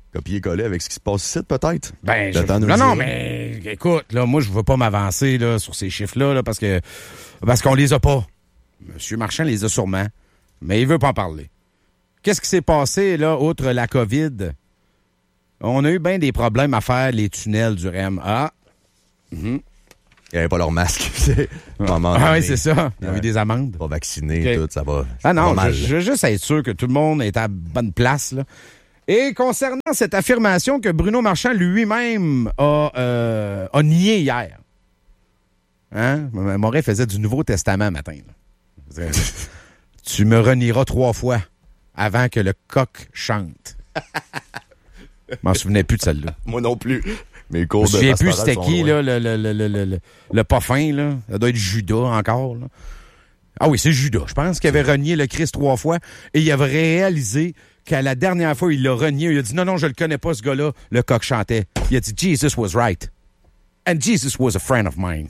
Copier-coller avec ce qui se passe ici, peut-être? Ben, je, non, non, mais écoute, là, moi, je veux pas m'avancer là, sur ces chiffres-là là, parce que parce qu'on les a pas. Monsieur Marchand les a sûrement, mais il veut pas en parler. Qu'est-ce qui s'est passé, là, outre la COVID? On a eu bien des problèmes à faire les tunnels du R E M. Ah! Mm-hmm. Ils n'avaient pas leur masque. Ah oui, c'est ça. Il y a eu des amendes. Pas vacciné, okay. Tout, ça va. Ah non, mal, je, je veux juste être sûr que tout le monde est à bonne place, là. Et concernant cette affirmation que Bruno Marchand lui-même a, euh, a nié hier. Hein? Moret faisait du Nouveau Testament matin. Là. Tu me renieras trois fois avant que le coq chante. Je m'en souvenais plus de celle-là. Moi non plus. Mes cours de je me souviens plus c'était qui, là, le, le, le, le, le, le pas fin, là. Ça doit être Judas encore, là. Ah oui, c'est Judas. Je pense qu'il avait renié le Christ trois fois et il avait réalisé qu'à la dernière fois, il l'a renié. Il a dit, non, non, je le connais pas, ce gars-là. Le coq chantait. Il a dit, Jesus was right. And Jesus was a friend of mine.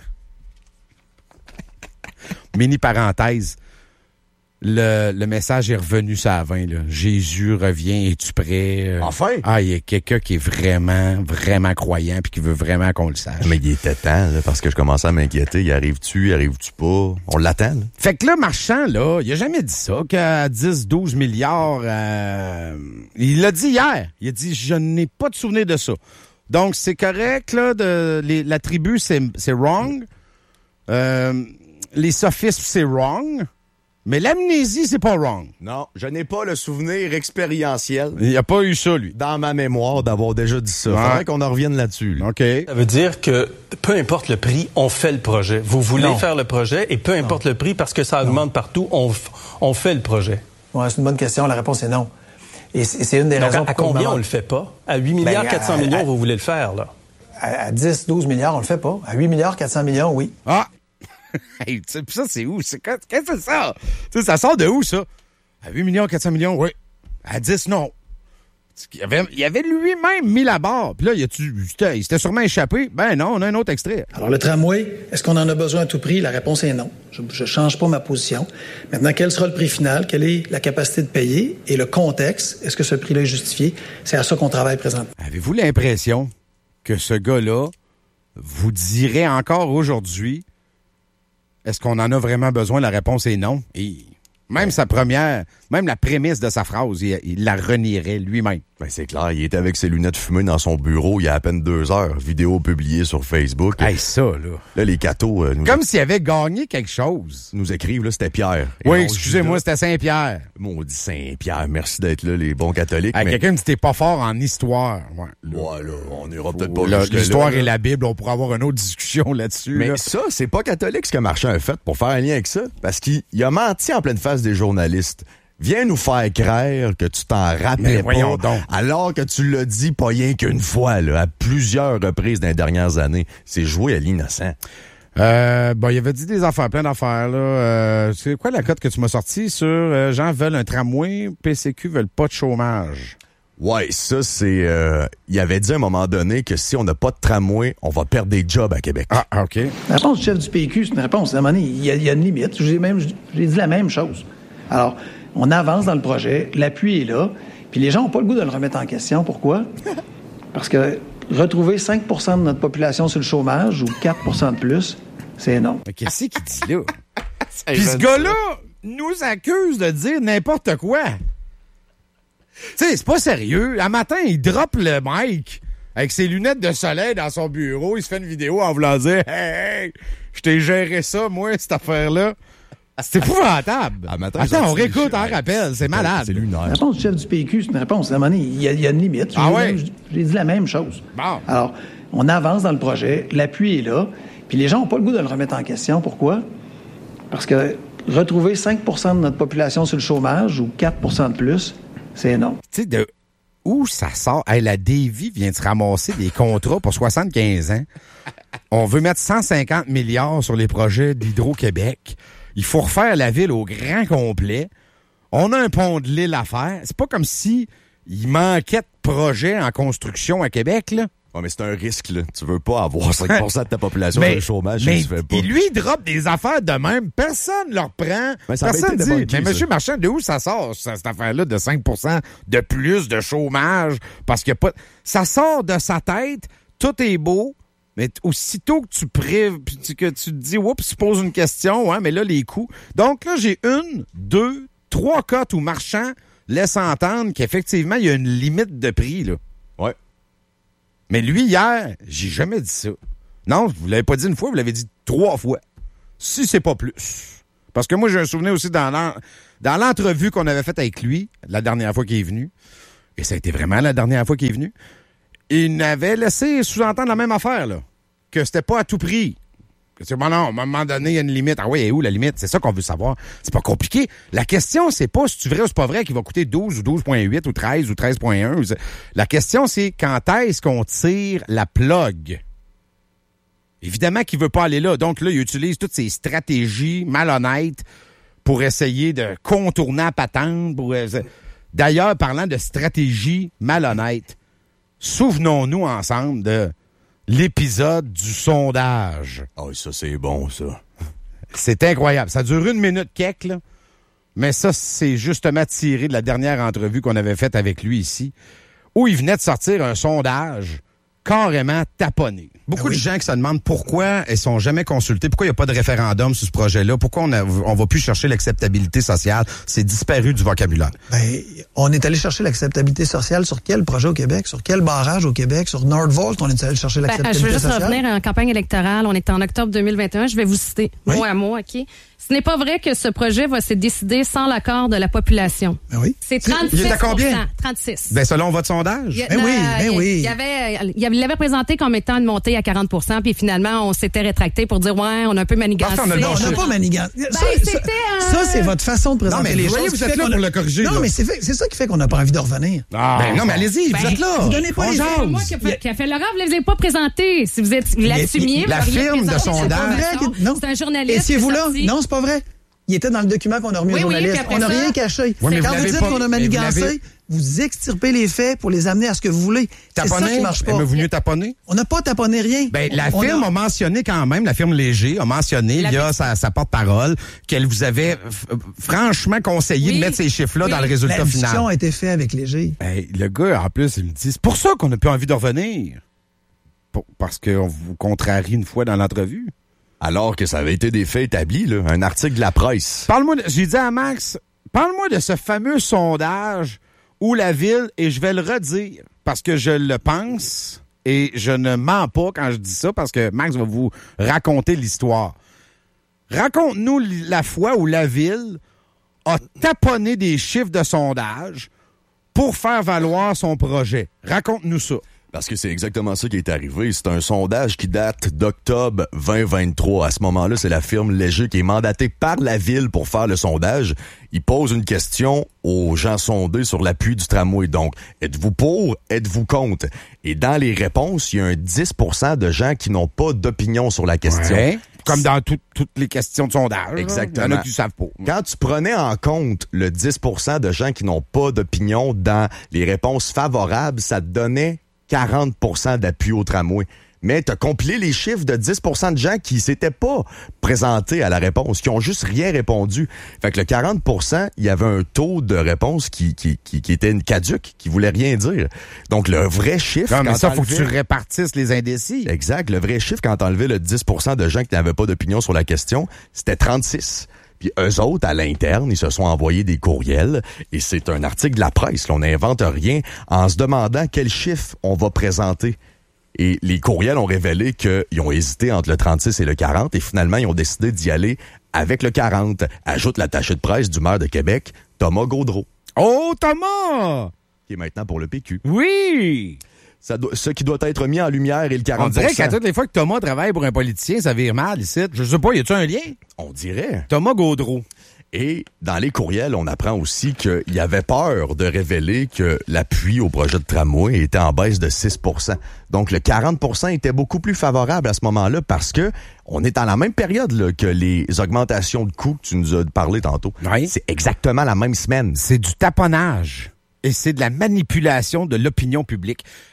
Mini parenthèse. Le, le message est revenu, ça à vingt, là. Jésus revient, es-tu prêt? Enfin! Ah, il y a quelqu'un qui est vraiment, vraiment croyant puis qui veut vraiment qu'on le sache. Mais il était temps, là, parce que je commençais à m'inquiéter. Il arrive-tu, il arrive-tu pas? On l'attend, là. Fait que là, Marchand, là, il a jamais dit ça, qu'à dix, douze milliards, euh, il l'a dit hier. Il a dit, je n'ai pas de souvenir de ça. Donc, c'est correct, là, de, les, la tribu, c'est, c'est wrong. Euh, les sophismes, c'est wrong. Mais l'amnésie, c'est pas wrong. Non, je n'ai pas le souvenir expérientiel. Il n'y a pas eu ça, lui. Dans ma mémoire, d'avoir déjà dit ça. Il faudrait qu'on en revienne là-dessus. Là. OK. Ça veut dire que peu importe le prix, on fait le projet. Vous voulez non. faire le projet et peu importe non. le prix, parce que ça augmente non. partout, on, on fait le projet. Ouais, c'est une bonne question. La réponse est non. Et c'est, c'est une des Donc, raisons à, à combien moment... on le fait pas? À huit milliards quatre cents millions, à, vous voulez le faire, là? À, à dix, douze milliards, on le fait pas. À huit milliards quatre cents millions, oui. Ah! Hey, ça, c'est où? C'est, qu'est-ce que c'est ça? T'sais, ça sort de où, ça? À huit millions, quatre cents millions, oui. À dix, non. Il avait, il avait lui-même mis la barre. Puis là, il, a-tu, il s'était sûrement échappé. Ben non, on a un autre extrait. Alors, le tramway, est-ce qu'on en a besoin à tout prix? La réponse est non. Je ne change pas ma position. Maintenant, quel sera le prix final? Quelle est la capacité de payer? Et le contexte, est-ce que ce prix-là est justifié? C'est à ça qu'on travaille présentement. Avez-vous l'impression que ce gars-là vous dirait encore aujourd'hui, est-ce qu'on en a vraiment besoin? La réponse est non. Et même sa première, même la prémisse de sa phrase, il, il la renierait lui-même. Ben c'est clair, il était avec ses lunettes fumées dans son bureau il y a à peine deux heures. Vidéo publiée sur Facebook. Hey, ça, là. Là, les cathos... Euh, nous Comme a... s'il avait gagné quelque chose. Nous écrivent, là, c'était Pierre. Oui, excusez-moi, c'était Saint-Pierre. Maudit Saint-Pierre, merci d'être là, les bons catholiques. Hey, mais... Quelqu'un me dit t'es pas fort en histoire. Ouais, là, ouais, là on ira peut-être pas là, jusque l'histoire là, et la Bible, on pourra avoir une autre discussion là-dessus. Mais là. ça, c'est pas catholique ce que Marchand a fait pour faire un lien avec ça. Parce qu'il il a menti en pleine face des journalistes. Viens nous faire croire que tu t'en rappelles pas, donc. alors que tu l'as dit pas rien qu'une fois, là, à plusieurs reprises dans les dernières années. C'est joué à l'innocent. Euh, bon, il avait dit des affaires, plein d'affaires, là. Euh, c'est quoi la cote que tu m'as sortie sur euh, gens veulent un tramway, P C Q veulent pas de chômage? Ouais, ça, c'est... Euh, il avait dit à un moment donné que si on n'a pas de tramway, on va perdre des jobs à Québec. Ah, OK. La réponse du chef du P Q, c'est une réponse. À un moment donné, il y a, il y a une limite. J'ai même, j'ai dit la même chose. Alors, on avance dans le projet, l'appui est là, puis les gens n'ont pas le goût de le remettre en question. Pourquoi? Parce que retrouver cinq pour cent de notre population sur le chômage ou quatre pour cent de plus, c'est non. Mais qu'est-ce qu'il dit là? Puis ce gars-là nous accuse de dire n'importe quoi. Tu sais, c'est pas sérieux. Un matin, il drop le mic avec ses lunettes de soleil dans son bureau. Il se fait une vidéo en voulant dire « Hey, hey, je t'ai géré ça, moi, cette affaire-là. » C'est épouvantable. Ah, matin, Attends, on réécoute en rappel. C'est malade. C'est lunaire. La réponse du chef du P Q, c'est une réponse. À un moment donné, il y a, il y a une limite. Ah j'ai, ouais? même, j'ai dit la même chose. Bon. Alors, on avance dans le projet, l'appui est là, puis les gens n'ont pas le goût de le remettre en question. Pourquoi? Parce que retrouver cinq pour cent de notre population sur le chômage ou quatre pour cent de plus, c'est non. Tu sais, de où ça sort? Hey, la Davy vient de se ramasser des contrats pour soixante-quinze ans. On veut mettre cent cinquante milliards sur les projets d'Hydro-Québec. Il faut refaire la ville au grand complet. On a un pont de l'île à faire. C'est pas comme si il manquait de projets en construction à Québec, là. Ouais, mais c'est un risque, là. Tu veux pas avoir cinq pour cent de ta population mais, dans le chômage, mais tu fais pas. Et lui, il drop des affaires de même. Personne ne le reprend. Mais ça Personne été dit, débunké, mais ça. M. Marchand, de où ça sort, ça, cette affaire-là, de cinq pour cent de plus de chômage? Parce que pas, ça sort de sa tête, tout est beau, mais aussitôt que tu prives, puis tu- que tu te dis, oups, tu poses une question, hein, mais là, les coûts. Donc là, j'ai une, deux, trois cotes où Marchand laisse entendre qu'effectivement, il y a une limite de prix, là. Ouais. Mais lui, hier, j'ai jamais dit ça. Non, vous l'avez pas dit une fois, vous l'avez dit trois fois. Si c'est pas plus. Parce que moi, j'ai un souvenir aussi dans, l'en- dans l'entrevue qu'on avait faite avec lui, la dernière fois qu'il est venu, et ça a été vraiment la dernière fois qu'il est venu, il n'avait laissé sous-entendre la même affaire, là. Que c'était pas à tout prix. Que c'est bon, non, à un moment donné, il y a une limite. Ah oui, elle est où la limite? C'est ça qu'on veut savoir. C'est pas compliqué. La question, c'est pas si c'est vrai ou c'est pas vrai qu'il va coûter douze ou douze virgule huit ou treize ou treize virgule un. La question, c'est quand est-ce qu'on tire la plug? Évidemment qu'il veut pas aller là. Donc là, il utilise toutes ces stratégies malhonnêtes pour essayer de contourner la patente. Pour... D'ailleurs, parlant de stratégie malhonnête, souvenons-nous ensemble de l'épisode du sondage. Ah oui, ça, c'est bon, ça. C'est incroyable. Ça dure une minute quelque, là. Mais ça, c'est justement tiré de la dernière entrevue qu'on avait faite avec lui ici, où il venait de sortir un sondage carrément taponné. Beaucoup Ah oui. de gens qui se demandent pourquoi ils sont jamais consultés, pourquoi il n'y a pas de référendum sur ce projet-là, pourquoi on a, on va plus chercher l'acceptabilité sociale. C'est disparu du vocabulaire. Ben, on est allé chercher l'acceptabilité sociale sur quel projet au Québec? Sur quel barrage au Québec? Sur Nordvolt, on est allé chercher Ben, l'acceptabilité je veux juste sociale? revenir en campagne électorale. On est en octobre deux mille vingt et un. Je vais vous citer Oui. mot à mot, OK? Ce n'est pas vrai que ce projet va se décider sans l'accord de la population. Ben oui. C'est trente-six Il est à combien? trente-six. Ben, selon votre sondage. Il y a- Ben oui, euh, ben il- oui. Il y avait, il y avait- il l'avait présenté comme étant une montée à quarante pour cent, puis finalement, on s'était rétracté pour dire, ouais, on a un peu manigancé. Parfait, on a le Non, on n'a chiffre. pas manigancé. Ben, ça, c'était ça, un- ça, c'est votre façon de présenter Non, mais les vous voyez, choses. vous qui êtes fait là qu'on pour a- le corriger, Non, là. mais c'est fait- c'est ça qui fait qu'on n'a pas envie de revenir. Ah, ben, non, mais allez-y, Ben, vous êtes là. vous donnez pas On les- jase. C'est moi qui a fait, qui a fait l'erreur, vous ne les avez pas présentés. Si vous êtes, vous Mais- l'assumiez, la vous auriez firme de présenté cette sondage- information. Non. C'est un journaliste. Étiez-vous qui est là? sorti. Non, c'est pas vrai. Il était dans le document qu'on a remis Oui, aux oui, journalistes. puis après On n'a ça, rien caché. Oui, mais Quand vous vous l'avez dites pas- qu'on a mais vous manigancé, l'avez- vous extirpez les faits pour les amener à ce que vous voulez. C'est ça Taponné? qui marche pas. Aimez-vous mieux taponner? On n'a pas taponné rien. Ben, la On firme a- a... mentionné quand même, la firme Léger a mentionné La- via sa, sa porte-parole qu'elle vous avait f- franchement conseillé Oui. de mettre ces chiffres-là Oui. dans le résultat La discussion final. a été faite avec Léger. Ben, le gars, en plus, il me dit, c'est pour ça qu'on n'a plus envie de revenir. Pour- parce qu'on vous contrarie une fois dans l'entrevue. Alors que ça avait été des faits établis, là. Un article de la presse. Parle-moi, de- j'ai dit à Max, parle-moi de ce fameux sondage où la ville, et je vais le redire, parce que je le pense, et je ne mens pas quand je dis ça, parce que Max va vous raconter l'histoire. Raconte-nous li- la fois où la ville a taponné des chiffres de sondage pour faire valoir son projet. Raconte-nous ça. Parce que c'est exactement ça qui est arrivé. C'est un sondage qui date d'octobre vingt vingt-trois. À ce moment-là, c'est la firme Léger qui est mandatée par la ville pour faire le sondage. Il pose une question aux gens sondés sur l'appui du tramway. Donc, êtes-vous pour? Êtes-vous contre? Et dans les réponses, il y a un dix pour cent de gens qui n'ont pas d'opinion sur la question. Ouais. Comme dans tout- toutes les questions de sondage. Exactement. Il y en a qui ne savent pas. Quand tu prenais en compte le dix pour cent de gens qui n'ont pas d'opinion dans les réponses favorables, ça te donnait quarante pour cent d'appui au tramway. Mais tu as compilé les chiffres de dix pour cent de gens qui s'étaient pas présentés à la réponse, qui ont juste rien répondu. Fait que le quarante pour cent, il y avait un taux de réponse qui, qui, qui, qui était une caduque, qui voulait rien dire. Donc le vrai chiffre... Non, mais quand ça, faut que t'enlevais- tu répartisses les indécis. Exact. Le vrai chiffre, quand t'enlevais le dix pour cent de gens qui n'avaient pas d'opinion sur la question, c'était trente-six. Puis eux autres, à l'interne, ils se sont envoyés des courriels, et c'est un article de la presse, là, on n'invente rien, en se demandant quel chiffre on va présenter. Et les courriels ont révélé qu'ils ont hésité entre le trente-six et le quarante, et finalement, ils ont décidé d'y aller avec le quarante. Ajoute l'attaché de presse du maire de Québec, Thomas Gaudreau, Oh, Thomas! qui est maintenant pour le P Q. Oui! Ça doit- ce qui doit être mis en lumière est le On quarante pour cent. dirait qu'à toutes les fois que Thomas travaille pour un politicien, ça vire mal ici. Je sais pas, y a-tu un lien? On dirait. Thomas Gaudreau. Et dans les courriels, on apprend aussi qu'il y avait peur de révéler que l'appui au projet de tramway était en baisse de six pour cent. Donc le quarante pour cent était beaucoup plus favorable à ce moment-là parce que on est dans la même période là, que les augmentations de coûts que tu nous as parlé tantôt. Oui. C'est exactement la même semaine. C'est du taponnage et c'est de la manipulation de l'opinion publique.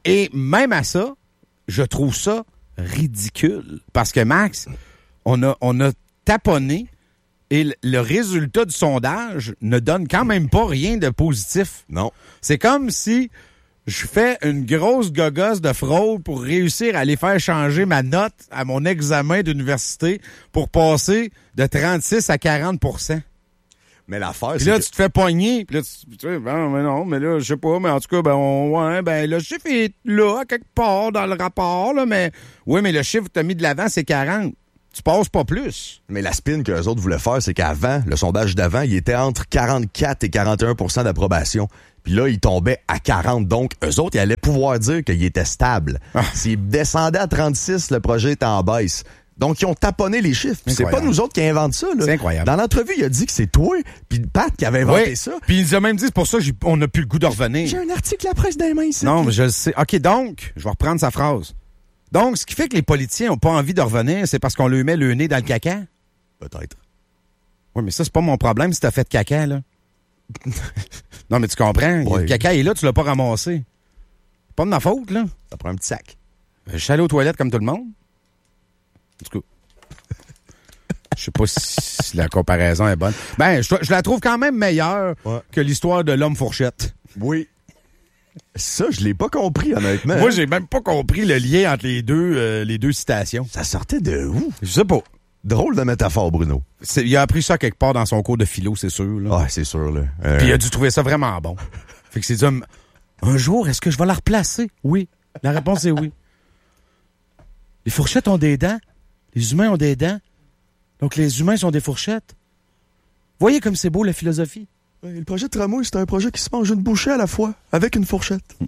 Et même à ça, je trouve ça ridicule. Parce que, Max, on a, on a taponné et le, le résultat du sondage ne donne quand même pas rien de positif. Non. C'est comme si je fais une grosse gogosse de fraude pour réussir à aller faire changer ma note à mon examen d'université pour passer de trente-six à quarante pour cent. Mais l'affaire, Puis c'est là, que... tu te fais pogner. Puis là, tu tu sais, ben, mais non, mais là, je sais pas, mais en tout cas, ben, on, ouais, ben, le chiffre est là, quelque part, dans le rapport, là, mais, oui, mais le chiffre que tu as mis de l'avant, c'est quarante. Tu passes pas plus. Mais la spin que les autres voulaient faire, c'est qu'avant, le sondage d'avant, il était entre quarante-quatre et quarante et un pour cent d'approbation. Puis là, il tombait à quarante. Donc, eux autres, ils allaient pouvoir dire qu'il était stable. Ah. S'il descendait à trente-six, le projet était en baisse. Donc, ils ont taponné les chiffres. Puis c'est pas nous autres qui inventent ça. Là. C'est incroyable. Dans l'entrevue, il a dit que c'est toi puis Pat qui avait inventé Oui. ça. Puis il nous a même dit, c'est pour ça qu'on n'a plus le goût de revenir. J'ai un article à la presse dans les mains ici. Non, mais je le sais. OK, donc, je vais reprendre sa phrase. Donc, ce qui fait que les politiciens n'ont pas envie de revenir, c'est parce qu'on leur met le nez dans le caca? Peut-être. Oui, mais ça, c'est pas mon problème si t'as fait de caca, là. Non, mais tu comprends? Ouais. Le caca est là, tu l'as pas ramassé. Pas de ma faute, là. Ça prend un petit sac. Je suis allé aux toilettes comme tout le monde. En tout cas, je sais pas si la comparaison est bonne. Ben, je, je la trouve quand même meilleure Ouais. que l'histoire de l'homme fourchette. Oui. Ça, je l'ai pas compris, honnêtement. Moi, j'ai même pas compris le lien entre les deux, euh, les deux citations. Ça sortait de où? Je sais pas. Drôle de métaphore, Bruno. C'est- il a appris ça quelque part dans son cours de philo, c'est sûr. Là. Ah, c'est sûr, là. Euh, Puis il a dû trouver ça vraiment bon. Fait que c'est dit, un, un jour, est-ce que je vais la replacer? Oui. La réponse est oui. Les fourchettes ont des dents. Les humains ont des dents. Donc les humains sont des fourchettes. Voyez comme c'est beau, la philosophie. Le projet de tramway, c'est un projet qui se mange une bouchée à la fois, avec une fourchette.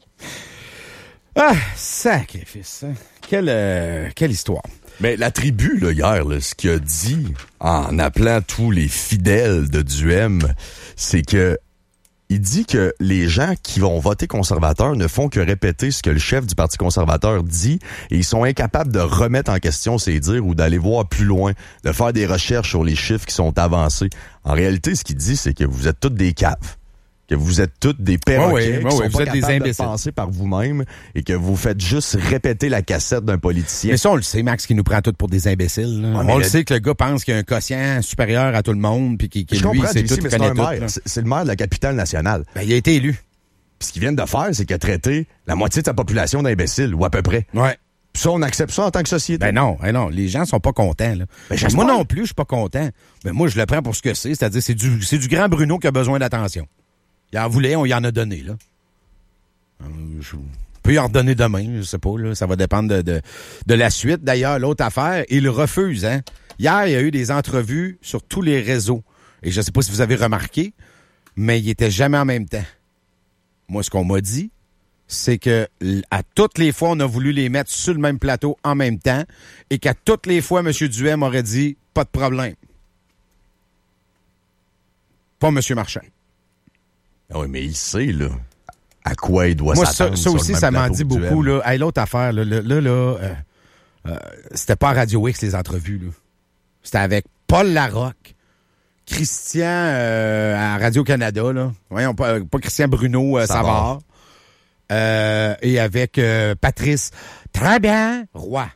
Ah, sacrifice. Hein? Quelle, euh, quelle histoire. Mais la tribu, là, hier, là, ce qu'il a dit en appelant tous les fidèles de Duhem, c'est que il dit que les gens qui vont voter conservateur ne font que répéter ce que le chef du Parti conservateur dit et ils sont incapables de remettre en question ses dires ou d'aller voir plus loin, de faire des recherches sur les chiffres qui sont avancés. En réalité, ce qu'il dit, c'est que vous êtes toutes des caves. Que vous êtes toutes des perroquets Ouais, ouais, qui ouais, sont ouais, vous pas êtes des capables de imbéciles. penser par vous-même et que vous faites juste répéter la cassette d'un politicien. Mais ça, on le sait, Max, qui nous prend tous pour des imbéciles. Là. Ouais, on mais le le- sait que le gars pense qu'il y a un quotient supérieur à tout le monde, puis qu'il Je lui, comprends, c'est J C, tout, mais il c'est connaît un tout. maire. là. C'est c'est le maire de la capitale nationale. Ben, il a été élu. Puis ce qu'ils viennent de faire, c'est qu'il a traité la moitié de sa population d'imbéciles, ou à peu près. Ouais. Puis ça, on accepte ça en tant que société. Ben non, ben non, les gens sont pas contents. Là. Ben, j'espère. moi non plus, je suis pas content. Ben moi, je le prends pour ce que c'est, c'est-à-dire c'est du, c'est du grand Bruno qui a besoin d'attention. Il en voulait, on y en a donné. Là. Euh, je peux y en redonner demain, je sais pas. Là, ça va dépendre de, de, de la suite. D'ailleurs, l'autre affaire, il refuse. Hein. Hier, il y a eu des entrevues sur tous les réseaux. Et je sais pas si vous avez remarqué, mais il était jamais en même temps. Moi, ce qu'on m'a dit, c'est que l- à toutes les fois, on a voulu les mettre sur le même plateau en même temps et qu'à toutes les fois, M. Duhem aurait dit « pas de problème ». Pas M. Marchand. Ah oui, mais il sait, là, à quoi il doit Moi, ça, s'attendre. ça sur le aussi, même ça m'en plateau dit que beaucoup. Duhem. Là. Hey, l'autre affaire, là, là, là, là, euh, euh, c'était pas à Radio X, les entrevues. Là. C'était avec Paul Larocque, Christian euh, à Radio-Canada, là. Voyons, pas, pas Christian Bruno euh, Savard. Savard. Euh, et avec euh, Patrice Très bien, Roy.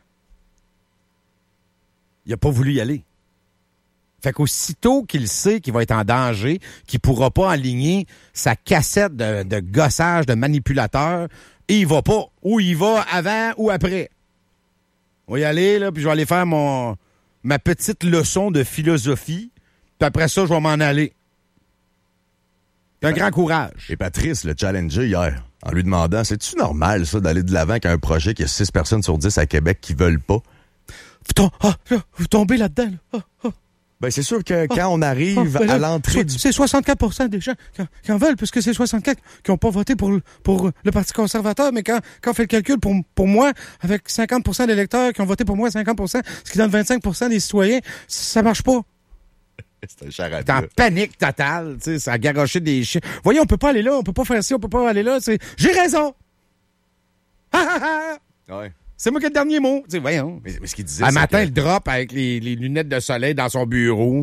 Il a pas voulu y aller. Fait qu'aussitôt qu'il sait qu'il va être en danger, qu'il pourra pas aligner sa cassette de, de gossage, de manipulateur, et il va pas. Ou il va avant ou après. On va y aller, là, puis je vais aller faire mon ma petite leçon de philosophie, puis après ça, je vais m'en aller. C'est un grand courage. Et Patrice l'a challengé hier, en lui demandant, c'est-tu normal, ça, d'aller de l'avant avec un projet qui a six personnes sur dix à Québec qui veulent pas? Vous, tom- ah, là, vous tombez là-dedans. Là. Ah, ah. Ben, c'est sûr que quand on arrive Ah, ben là, à l'entrée so- du... C'est soixante-quatre pour cent des gens qui, qui en veulent, puisque c'est soixante-quatre qui n'ont pas voté pour, le- pour le Parti conservateur. Mais quand, quand on fait le calcul pour, pour moi, avec cinquante pour cent d'électeurs qui ont voté pour moi, cinquante pour cent, ce qui donne vingt-cinq pour cent des citoyens, ça marche pas. C'est un charade. T'es en panique totale, tu sais, ça a garoché des chiens. Voyez, on peut pas aller là, on peut pas faire ci, on peut pas aller là. C'est, j'ai raison! Ah, ah, ah. Ouais. C'est moi qui ai le dernier mot. Tu sais, voyons. Mais, mais ce qu'il disait, Un c'est matin, que- le drop avec les, les lunettes de soleil dans son bureau.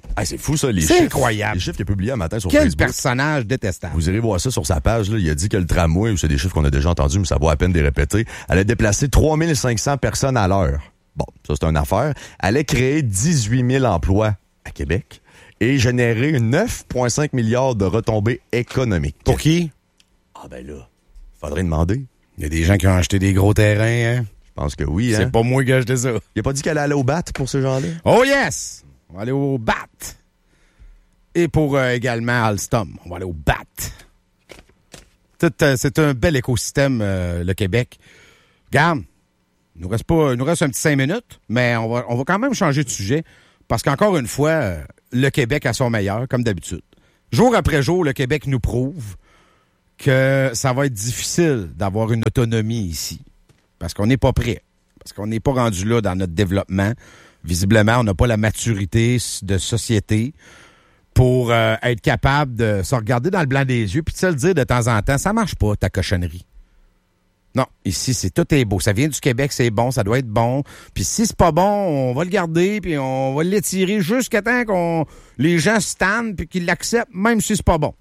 Ah, c'est fou, ça, les C'est chiffres. incroyable. Les chiffres qu'il a publiés un matin sur Quel Facebook. personnage détestable. Vous irez voir ça sur sa page. Là. Il a dit que le tramway, ou c'est des chiffres qu'on a déjà entendus, mais ça vaut à peine de les répéter, allait déplacer trois mille cinq cents personnes à l'heure. Bon, ça, c'est une affaire. Allait créer dix-huit mille emplois à Québec et générer neuf virgule cinq milliards de retombées économiques. Pour qui? Ah ben là, faudrait demander. Il y a des gens qui ont acheté des gros terrains, hein? Je pense que oui, hein. C'est pas moi qui ai acheté ça. Il a pas dit qu'elle allait aller au bat pour ces gens-là? Oh yes! On va aller au B A T. Et pour euh, également Alstom. On va aller au B A T. Tout, euh, c'est un bel écosystème, euh, le Québec. Regarde, il nous reste pas, il nous reste un petit cinq minutes, mais on va, on va quand même changer de sujet parce qu'encore une fois, euh, le Québec a son meilleur, comme d'habitude. Jour après jour, le Québec nous prouve que ça va être difficile d'avoir une autonomie ici parce qu'on n'est pas prêt, parce qu'on n'est pas rendu là dans notre développement. Visiblement, on n'a pas la maturité de société pour euh, être capable de se regarder dans le blanc des yeux puis de se le dire de temps en temps, ça marche pas, ta cochonnerie. Non, ici, c'est tout est beau. Ça vient du Québec, c'est bon, ça doit être bon. Puis si c'est pas bon, on va le garder puis on va l'étirer jusqu'à temps qu'on les gens se tannent puis qu'ils l'acceptent, même si c'est pas bon.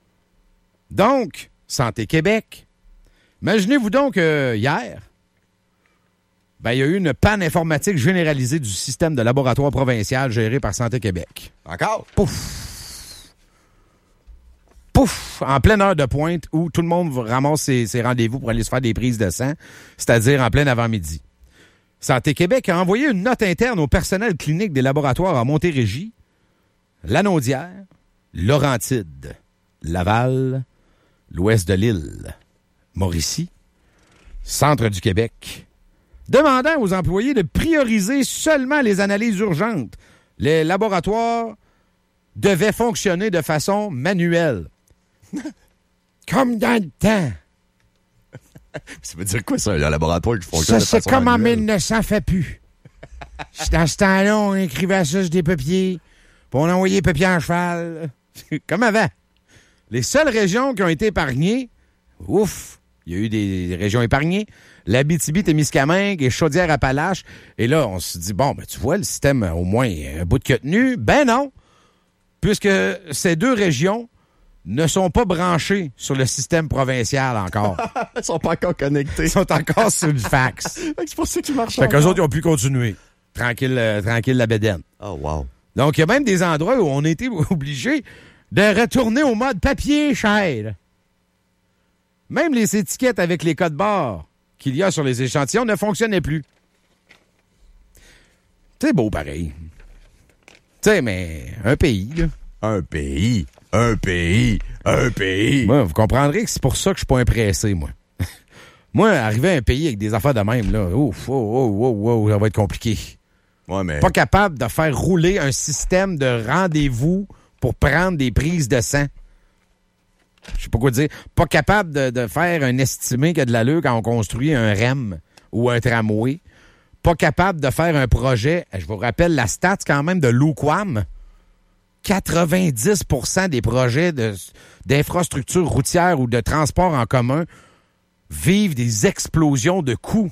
Donc, Santé Québec. Imaginez-vous donc euh, hier, ben, il y a eu une panne informatique généralisée du système de laboratoire provincial géré par Santé Québec. Encore? Pouf! Pouf! En pleine heure de pointe où tout le monde ramasse ses, ses rendez-vous pour aller se faire des prises de sang, c'est-à-dire en plein avant-midi. Santé Québec a envoyé une note interne au personnel clinique des laboratoires à Montérégie, Lanaudière, Laurentides, Laval, l'ouest de l'île, Mauricie, centre du Québec, demandant aux employés de prioriser seulement les analyses urgentes. Les laboratoires devaient fonctionner de façon manuelle. Comme dans le temps. Ça veut dire quoi, ça, un laboratoire qui fonctionne Ça, de c'est façon comme en manuelle? mille neuf cents fait plus. Dans ce temps-là, on écrivait ça sur des papiers, puis on envoyait les papiers en cheval. Comme avant. Les seules régions qui ont été épargnées, ouf, il y a eu des, des régions épargnées, l'Abitibi-Témiscamingue et Chaudière-Appalaches. Et là, on se dit, bon, ben tu vois, le système, au moins, un bout de queue tenue. Ben non, puisque ces deux régions ne sont pas branchées sur le système provincial encore. Ils sont pas encore connectés. Ils sont encore sur le fax. C'est pour ça qu'ils marchent Fait qu'eux encore. autres, ils ont pu continuer. Tranquille, euh, tranquille la bédaine. Oh, wow. Donc, il y a même des endroits où on a été obligés de retourner au mode papier cher. Même les étiquettes avec les codes barres qu'il y a sur les échantillons ne fonctionnaient plus. C'est beau pareil. Tu sais, mais un pays, là. Un pays, un pays, un pays. Moi, vous comprendrez que c'est pour ça que je suis pas impressé, moi. Moi, arriver à un pays avec des affaires de même, là, ouf, oh, oh, oh, oh, ça va être compliqué. Ouais, mais... Pas capable de faire rouler un système de rendez-vous pour prendre des prises de sang. Je sais pas quoi dire. Pas capable de, de faire un estimé qui a de l'allure quand on construit un R E M ou un tramway. Pas capable de faire un projet. Je vous rappelle la stat quand même de l'Ouquam. quatre-vingt-dix pour cent des projets de, d'infrastructures routières ou de transport en commun vivent des explosions de coûts.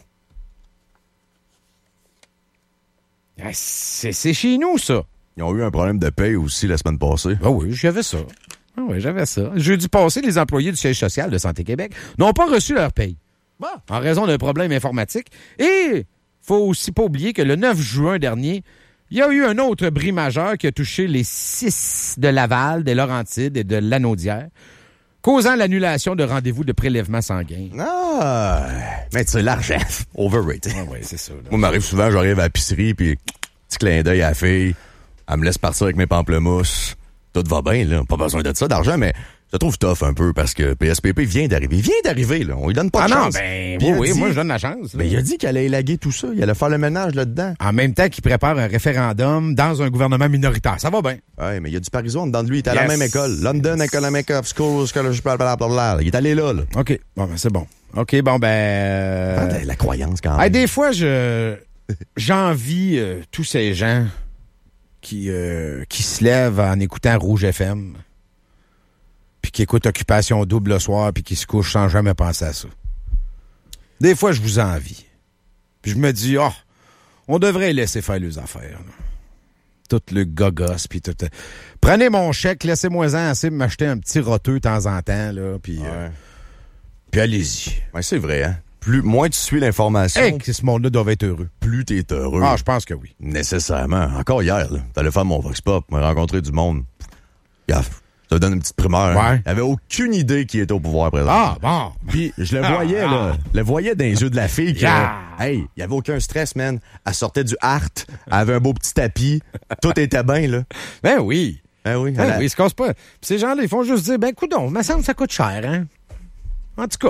C'est, c'est chez nous, ça. Ils ont eu un problème de paye aussi la semaine passée. Ah oui, j'avais ça. Ah oui, j'avais ça. Jeudi passé, les employés du siège social de Santé Québec n'ont pas reçu leur paye. Bon. En raison d'un problème informatique. Et faut aussi pas oublier que le neuf juin dernier, il y a eu un autre bris majeur qui a touché les six de Laval, des Laurentides et de Lanaudière, causant l'annulation de rendez-vous de prélèvement sanguin. Ah! Mais tu sais, l'argent, overrated. Ah oui, c'est ça. Là. Moi, m'arrive souvent, j'arrive à la pisserie, puis petit clin d'œil à la fille, elle me laisse partir avec mes pamplemousses. Tout va bien, là. Pas besoin de ça d'argent, mais je trouve tough un peu parce que P S P P vient d'arriver. Il vient d'arriver, là. On lui donne pas ah de non, chance. ben Puis oui, il a oui dit- moi je donne la chance. là. Ben, il a dit qu'il allait élaguer tout ça. Il allait faire le ménage là-dedans. En même temps qu'il prépare un référendum dans un gouvernement minoritaire. Ça va bien. Ouais, mais il y a du Pariso dedans de lui. Il est à la Yes. même école. London Economic of Schools, College, blablabla. Il est allé là, là. OK. Bon, ben c'est bon. OK, bon, ben... euh, Ah, la, la croyance, quand même. Hey, des fois, je j'envie euh, tous ces gens qui, euh, qui se lèvent en écoutant Rouge F M, puis qui écoutent Occupation Double le soir, puis qui se couchent sans jamais penser à ça. Des fois, je vous envie. Puis je me dis, oh, on devrait laisser faire les affaires. là. tout le gogos, puis tout. Prenez mon chèque, laissez-moi-en assez de m'acheter un petit roteux de temps en temps, là, puis ouais. euh, puis allez-y. Ouais, c'est vrai, hein? Plus, moins tu suis l'information... Hey, que ce monde-là doit être heureux. Plus t'es heureux. Ah, je pense que oui. Nécessairement. Encore hier, là, t'allais faire mon Vox Pop, me rencontrer du monde. Gaffe. Ça donne une petite primeur. Ouais. Il avait aucune idée qui était au pouvoir présent. Ah, bon. Puis je le voyais, ah, là. Je le voyais dans les yeux de la fille. Que, yeah. Hey, il y avait aucun stress, man. Elle sortait du art. Elle avait un beau petit tapis. Tout était bien, là. Ben oui. Ben oui. Ben a... oui, ils se cassent pas. Puis ces gens-là, ils font juste dire, ben, coudonc, me semble que ça coûte cher, hein. En tout cas.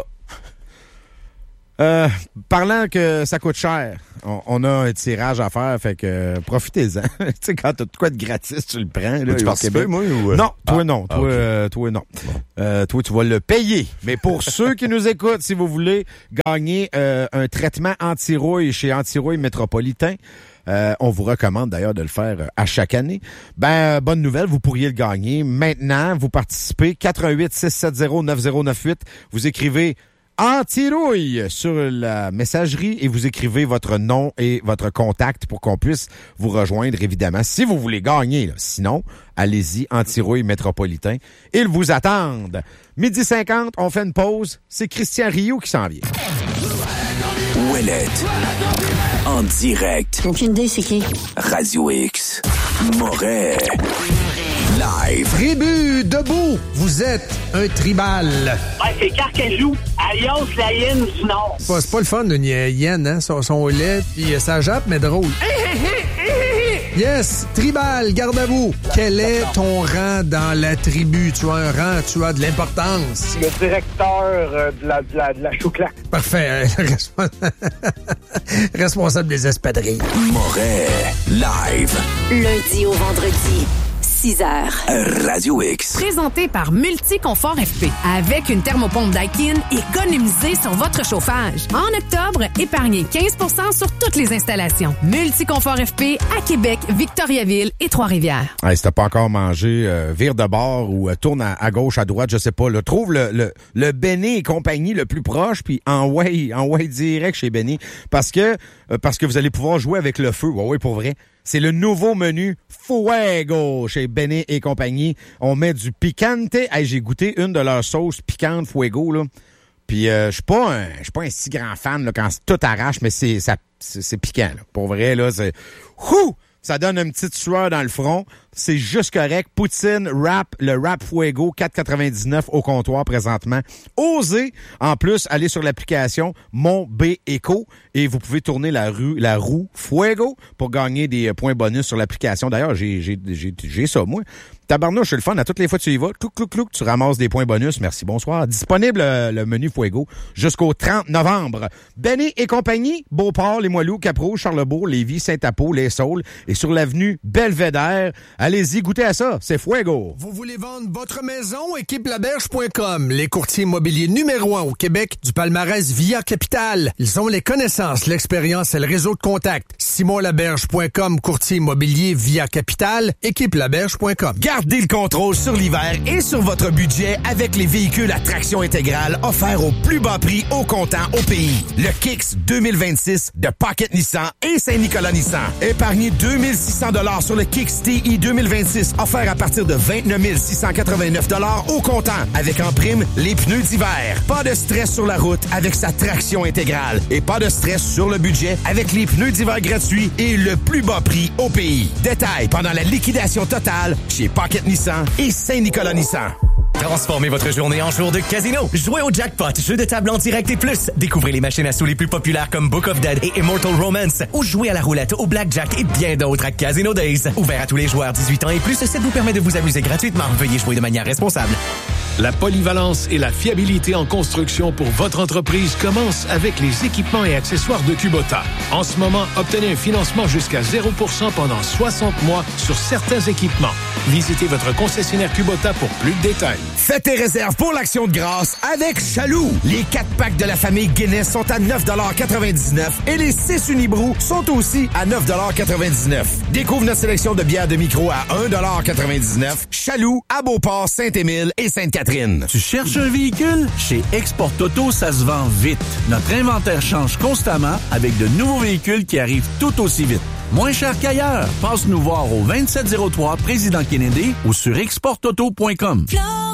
Euh, parlant que ça coûte cher, on, on a un tirage à faire, fait que euh, profitez-en. Tu sais, quand t'as de quoi de gratis, tu le prends. Là, tu participes, moi, ou... Non, toi ah. non. Toi, Ah, okay. euh, toi non. Bon. Euh, toi, tu vas le payer. Mais pour ceux qui nous écoutent, si vous voulez gagner euh, un traitement anti-rouille chez Anti-Rouille Métropolitain, Euh, on vous recommande d'ailleurs de le faire euh, à chaque année. Ben, euh, bonne nouvelle, vous pourriez le gagner. Maintenant, vous participez, quatre un huit, six sept zéro, neuf zéro neuf huit. Vous écrivez Anti-Rouille sur la messagerie et vous écrivez votre nom et votre contact pour qu'on puisse vous rejoindre, évidemment, si vous voulez gagner. Là. Sinon, allez-y, Anti-Rouille Métropolitain. Ils vous attendent. midi cinquante, on fait une pause. C'est Christian Rioux qui s'en vient. Ouellette. En direct. Aucune idée, c'est qui? Radio X. Moret. Live. Tribu debout. Vous êtes un tribal. Ouais, c'est Carcajou, alias la hyène du Nord. C'est pas, c'est pas le fun d'une hyène, hein? Son, son lait, pis ça jappe, mais drôle. Yes, tribal, garde à vous. Quel est ton rang dans la tribu? Tu as un rang, tu as de l'importance. Le directeur euh, de la, de la, de la chouclaque. Parfait. Responsable des espadrilles. Moret. Live. Lundi au vendredi. six heures. Radio X. Présenté par Multiconfort F P. Avec une thermopompe Daikin, économisez sur votre chauffage. En octobre, épargnez quinze pour cent sur toutes les installations. Multiconfort F P à Québec, Victoriaville et Trois-Rivières. Hey, si t'as pas encore mangé, euh, vire de bord ou euh, tourne à, à gauche, à droite, je sais pas. Là, trouve le, le, le Benny et compagnie le plus proche, puis envoie, envoie direct chez Benny. Parce que, euh, parce que vous allez pouvoir jouer avec le feu. Ouais, ouais, pour vrai. C'est le nouveau menu Fuego chez Benny et compagnie. On met du picante. Hey, j'ai goûté une de leurs sauces piquantes Fuego, là. Puis euh, je suis pas un je suis pas un si grand fan là, quand tout arrache, mais c'est ça c'est, c'est piquant là. Pour vrai là, c'est Ouh! Ça donne une petite sueur dans le front. C'est juste correct. Poutine, wrap, le wrap Fuego, quatre quatre-vingt-dix-neuf au comptoir présentement. Osez, en plus, aller sur l'application Mon B Eco et vous pouvez tourner la, rue, la roue Fuego pour gagner des points bonus sur l'application. D'ailleurs, j'ai, j'ai, j'ai, j'ai ça, moi. Tabarnouche, c'est le fun. À toutes les fois que tu y vas, clouc, clouc, clouc, tu ramasses des points bonus. Merci, bonsoir. Disponible euh, le menu Fuego jusqu'au trente novembre. Benny et compagnie, Beauport, Les Moilous, Cap-Rouge, Charlebourg, Lévis, Saint-Apo, Les Saules et sur l'avenue Belvédère. Allez-y, goûtez à ça. C'est Fuego. Vous voulez vendre votre maison? équipe laberge point com, les courtiers immobiliers numéro un au Québec du palmarès Via Capital. Ils ont les connaissances, l'expérience et le réseau de contacts. simon laberge point com, courtier immobilier Via Capital. équipe laberge point com. Gardez le contrôle sur l'hiver et sur votre budget avec les véhicules à traction intégrale offerts au plus bas prix au comptant au pays. Le Kicks deux mille vingt-six de Pocket Nissan et Saint-Nicolas Nissan. Épargnez deux mille six cents dollars sur le Kicks T I deux mille vingt-six offert à partir de vingt-neuf mille six cent quatre-vingt-neuf dollars au comptant avec en prime les pneus d'hiver. Pas de stress sur la route avec sa traction intégrale et pas de stress sur le budget avec les pneus d'hiver gratuits et le plus bas prix au pays. Détails pendant la liquidation totale chez Pocket Nissan et Saint-Nicolas Nissan. Transformez votre journée en jour de casino. Jouez au jackpot, jeu de table en direct et plus. Découvrez les machines à sous les plus populaires comme Book of Dead et Immortal Romance. Ou jouez à la roulette, au blackjack et bien d'autres à Casino Days. Ouvert à tous les joueurs dix-huit ans et plus, ça vous permet de vous amuser gratuitement. Veuillez jouer de manière responsable. La polyvalence et la fiabilité en construction pour votre entreprise commencent avec les équipements et accessoires de Kubota. En ce moment, obtenez un financement jusqu'à zéro pour cent pendant soixante mois sur certains équipements. Visitez votre concessionnaire Kubota pour plus de détails. Faites tes réserves pour l'Action de grâce avec Chaloux. Les quatre packs de la famille Guinness sont à neuf quatre-vingt-dix-neuf et les six Unibrou sont aussi à neuf quatre-vingt-dix-neuf. Découvre notre sélection de bières de micro à un quatre-vingt-dix-neuf. Chaloux, à Beauport, Saint-Émile et Sainte-Catherine. Tu cherches un véhicule? Chez Export Auto, ça se vend vite. Notre inventaire change constamment avec de nouveaux véhicules qui arrivent tout aussi vite. moins cher qu'ailleurs. Passe nous voir au vingt-sept zéro trois Président Kennedy ou sur export auto point com.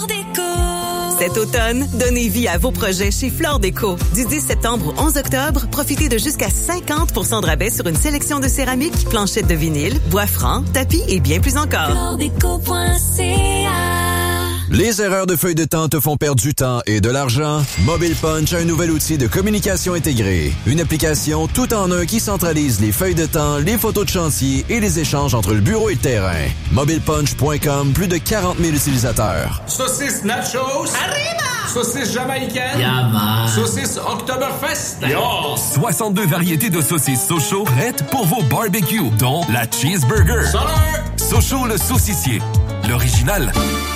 Cet automne, donnez vie à vos projets chez Flore Déco. Du dix septembre au onze octobre, profitez de jusqu'à cinquante pour cent de rabais sur une sélection de céramique, planchettes de vinyle, bois franc, tapis et bien plus encore. flore déco point c a. Les erreurs de feuilles de temps te font perdre du temps et de l'argent? Mobile Punch a un nouvel outil de communication intégrée. Une application tout en un qui centralise les feuilles de temps, les photos de chantier et les échanges entre le bureau et le terrain. mobile punch point com, plus de quarante mille utilisateurs. Saucisse nachos. Arriba! Saucisse jamaïcaine. Yama. Saucisse Oktoberfest. Yo! soixante-deux variétés de saucisses Sochaux prêtes pour vos barbecues, dont la cheeseburger. Salut! Sochaux le saucissier. L'original.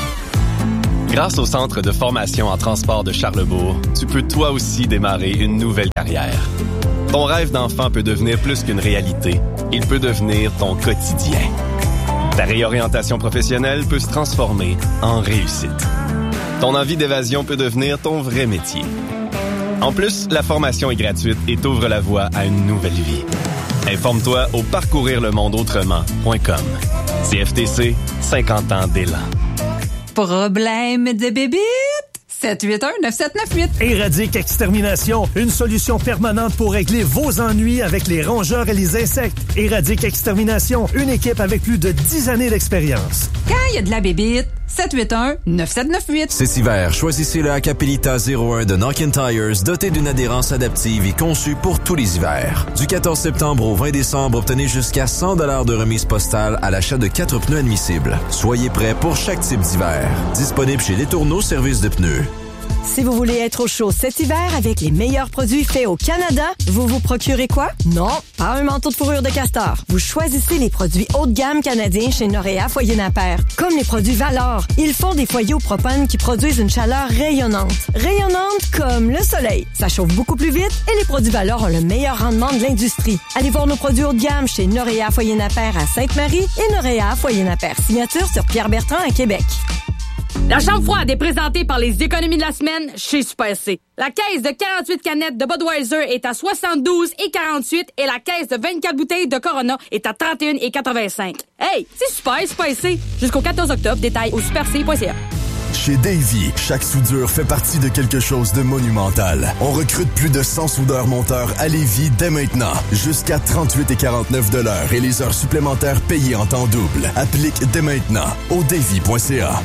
Grâce au Centre de formation en transport de Charlebourg, tu peux toi aussi démarrer une nouvelle carrière. Ton rêve d'enfant peut devenir plus qu'une réalité. Il peut devenir ton quotidien. Ta réorientation professionnelle peut se transformer en réussite. Ton envie d'évasion peut devenir ton vrai métier. En plus, la formation est gratuite et t'ouvre la voie à une nouvelle vie. Informe-toi au parcourir le monde autrement point com. C F T C, cinquante ans d'élan. Problème de bébite? sept huit un neuf sept neuf huit. Éradique Extermination, une solution permanente pour régler vos ennuis avec les rongeurs et les insectes. Éradique Extermination, une équipe avec plus de dix années d'expérience. Quand il y a de la bébite, sept huit un neuf sept neuf huit. Cet hiver, choisissez le Acapelita zéro un de Nock and Tires, doté d'une adhérence adaptive et conçu pour tous les hivers. Du quatorze septembre au vingt décembre, obtenez jusqu'à cent dollars de remise postale à l'achat de quatre pneus admissibles. Soyez prêts pour chaque type d'hiver. Disponible chez Les Tourneaux, service de pneus. Si vous voulez être au chaud cet hiver avec les meilleurs produits faits au Canada, vous vous procurez quoi? Non, pas un manteau de fourrure de castor. Vous choisissez les produits haut de gamme canadiens chez Noréa Foyer Napper. Comme les produits Valor, ils font des foyers au propane qui produisent une chaleur rayonnante. Rayonnante comme le soleil. Ça chauffe beaucoup plus vite et les produits Valor ont le meilleur rendement de l'industrie. Allez voir nos produits haut de gamme chez Noréa Foyer Napper à Sainte-Marie et Noréa Foyer Napper. Signature sur Pierre Bertrand à Québec. La chambre froide est présentée par les économies de la semaine chez Super C. La caisse de quarante-huit canettes de Budweiser est à soixante-douze et quarante-huit et la caisse de vingt-quatre bouteilles de Corona est à trente et un et quatre-vingt-cinq. Hey, c'est super, Super C. Jusqu'au quatorze octobre, détail au super c point c a. Chez Davy, chaque soudure fait partie de quelque chose de monumental. On recrute plus de cent soudeurs-monteurs à Lévis dès maintenant. Jusqu'à trente-huit et quarante-neuf de l'heure et les heures supplémentaires payées en temps double. Applique dès maintenant au davy point c a.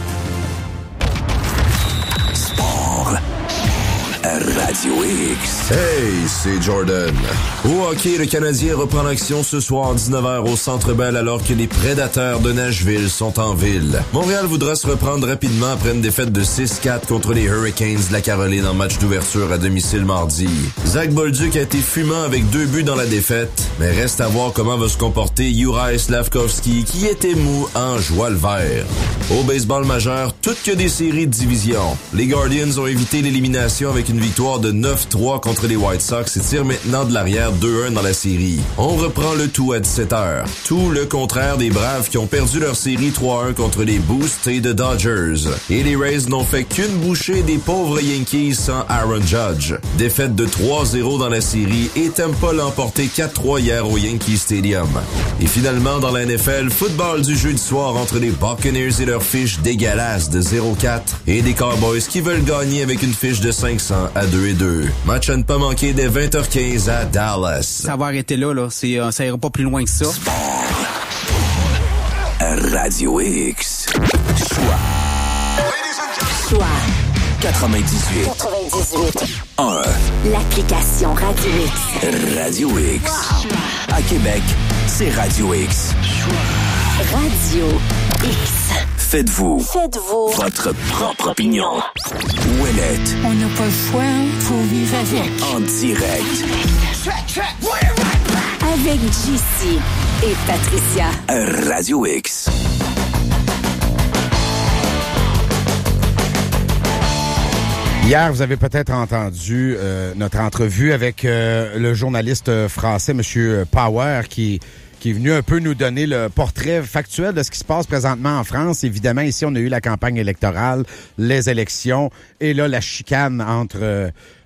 Radio X. Hey, c'est Jordan. Au hockey, le Canadien reprend l'action ce soir à dix-neuf heures au Centre Bell alors que les Prédateurs de Nashville sont en ville. Montréal voudra se reprendre rapidement après une défaite de six quatre contre les Hurricanes de la Caroline en match d'ouverture à domicile mardi. Zach Bolduc a été fumant avec deux buts dans la défaite, mais reste à voir comment va se comporter Juraj Slafkovský qui était mou en joie le vert. Au baseball majeur, toutes que des séries de division. Les Guardians ont évité l'élimination avec une victoire de neuf trois contre les White Sox et tirent maintenant de l'arrière deux un dans la série. On reprend le tout à dix-sept heures. Tout le contraire des Braves qui ont perdu leur série trois un contre les Boosts et de Dodgers. Et les Rays n'ont fait qu'une bouchée des pauvres Yankees sans Aaron Judge. Défaite de trois zéro dans la série et Tampa l'a emporté quatre trois hier au Yankee Stadium. Et finalement, dans la N F L, football du jeudi soir entre les Buccaneers et leur fiche dégueulasse de zéro quatre et des Cowboys qui veulent gagner avec une fiche de cinq cents à deux et deux. Match à ne pas manquer dès vingt heures quinze à Dallas. Ça va arrêter là, là. C'est, euh, ça ira pas plus loin que ça. Radio X. Choix. Choix. quatre-vingt-dix-huit. quatre-vingt-dix-huit. un. L'application Radio X. Radio X. Wow. À Québec, c'est Radio X. Radio X. Faites-vous. Faites-vous. Votre propre opinion. Ouellette. On n'a pas le choix, faut vivre avec. En direct. Avec J C et Patricia. Radio X. Hier, vous avez peut-être entendu euh, notre entrevue avec euh, le journaliste français, M. Power, qui, qui est venu un peu nous donner le portrait factuel de ce qui se passe présentement en France. Évidemment, ici, on a eu la campagne électorale, les élections, et là, la chicane entre... Euh,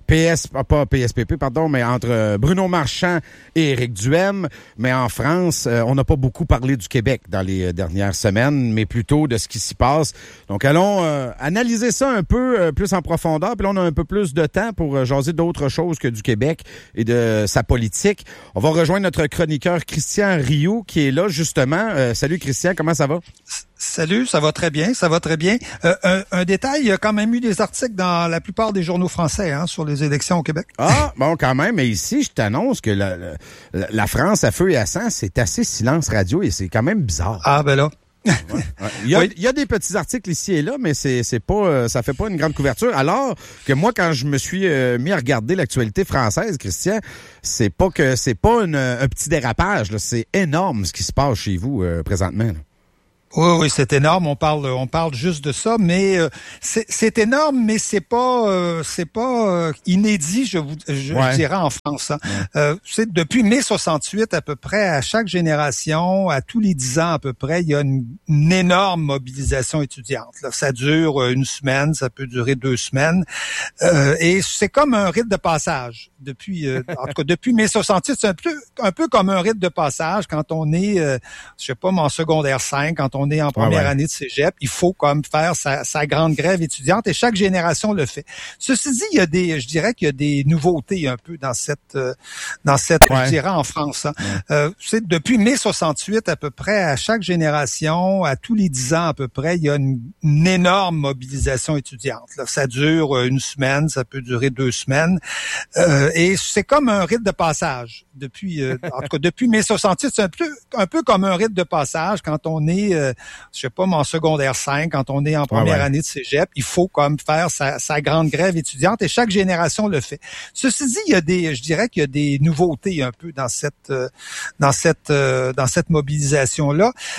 P S, pas P S P P, pardon, mais entre Bruno Marchand et Éric Duhem. Mais en France, euh, on n'a pas beaucoup parlé du Québec dans les dernières semaines, mais plutôt de ce qui s'y passe. Donc, allons euh, analyser ça un peu euh, plus en profondeur. Puis là, on a un peu plus de temps pour euh, jaser d'autres choses que du Québec et de sa politique. On va rejoindre notre chroniqueur Christian Rioux qui est là, justement. Euh, salut Christian, comment ça va? Salut, ça va très bien, ça va très bien. Euh, un, un détail, il y a quand même eu des articles dans la plupart des journaux français hein, sur les élections au Québec. Ah, bon, quand même, mais ici, je t'annonce que la, la, la France à feu et à sang, c'est assez silence radio et c'est quand même bizarre. Ah, ben là. Ouais, ouais. Il, y a, oui. il y a des petits articles ici et là, mais c'est c'est pas euh, ça fait pas une grande couverture. Alors que moi, quand je me suis euh, mis à regarder l'actualité française, Christian, c'est pas que c'est pas une, un petit dérapage, là, c'est énorme ce qui se passe chez vous euh, présentement. Là. Oui, oui, c'est énorme. On parle, on parle juste de ça, mais euh, c'est, c'est énorme, mais c'est pas, euh, c'est pas euh, inédit, je vous, je, ouais. je dirais en France. Hein. Ouais. Euh, c'est depuis mai soixante-huit à peu près, à chaque génération, à tous les dix ans à peu près, il y a une, une énorme mobilisation étudiante. Là. Ça dure une semaine, ça peut durer deux semaines, euh, et c'est comme un rite de passage. Depuis, euh, en tout cas, depuis mai soixante-huit, c'est un peu, un peu comme un rite de passage quand on est, euh, je sais pas, en secondaire cinq, quand on est en première ah ouais. année de cégep, il faut comme faire sa, sa grande grève étudiante et chaque génération le fait. Ceci dit, il y a des, je dirais qu'il y a des nouveautés un peu dans cette, euh, dans cette, ouais. je dirais en France. Hein. Ouais. Euh, c'est depuis mai soixante-huit à peu près, à chaque génération, à tous les dix ans à peu près, il y a une, une énorme mobilisation étudiante. Là. Ça dure une semaine, ça peut durer deux semaines. Euh, Et c'est comme un rite de passage. Depuis, euh, en tout cas, depuis mai soixante-huit, c'est un peu, un peu comme un rite de passage quand on est, euh, je sais pas, en secondaire cinq, quand on est en première ouais, ouais. année de cégep, il faut comme faire sa, sa grande grève étudiante et chaque génération le fait. Ceci dit, il y a des, je dirais qu'il y a des nouveautés un peu dans cette, euh, dans cette, euh, dans cette mobilisation-là.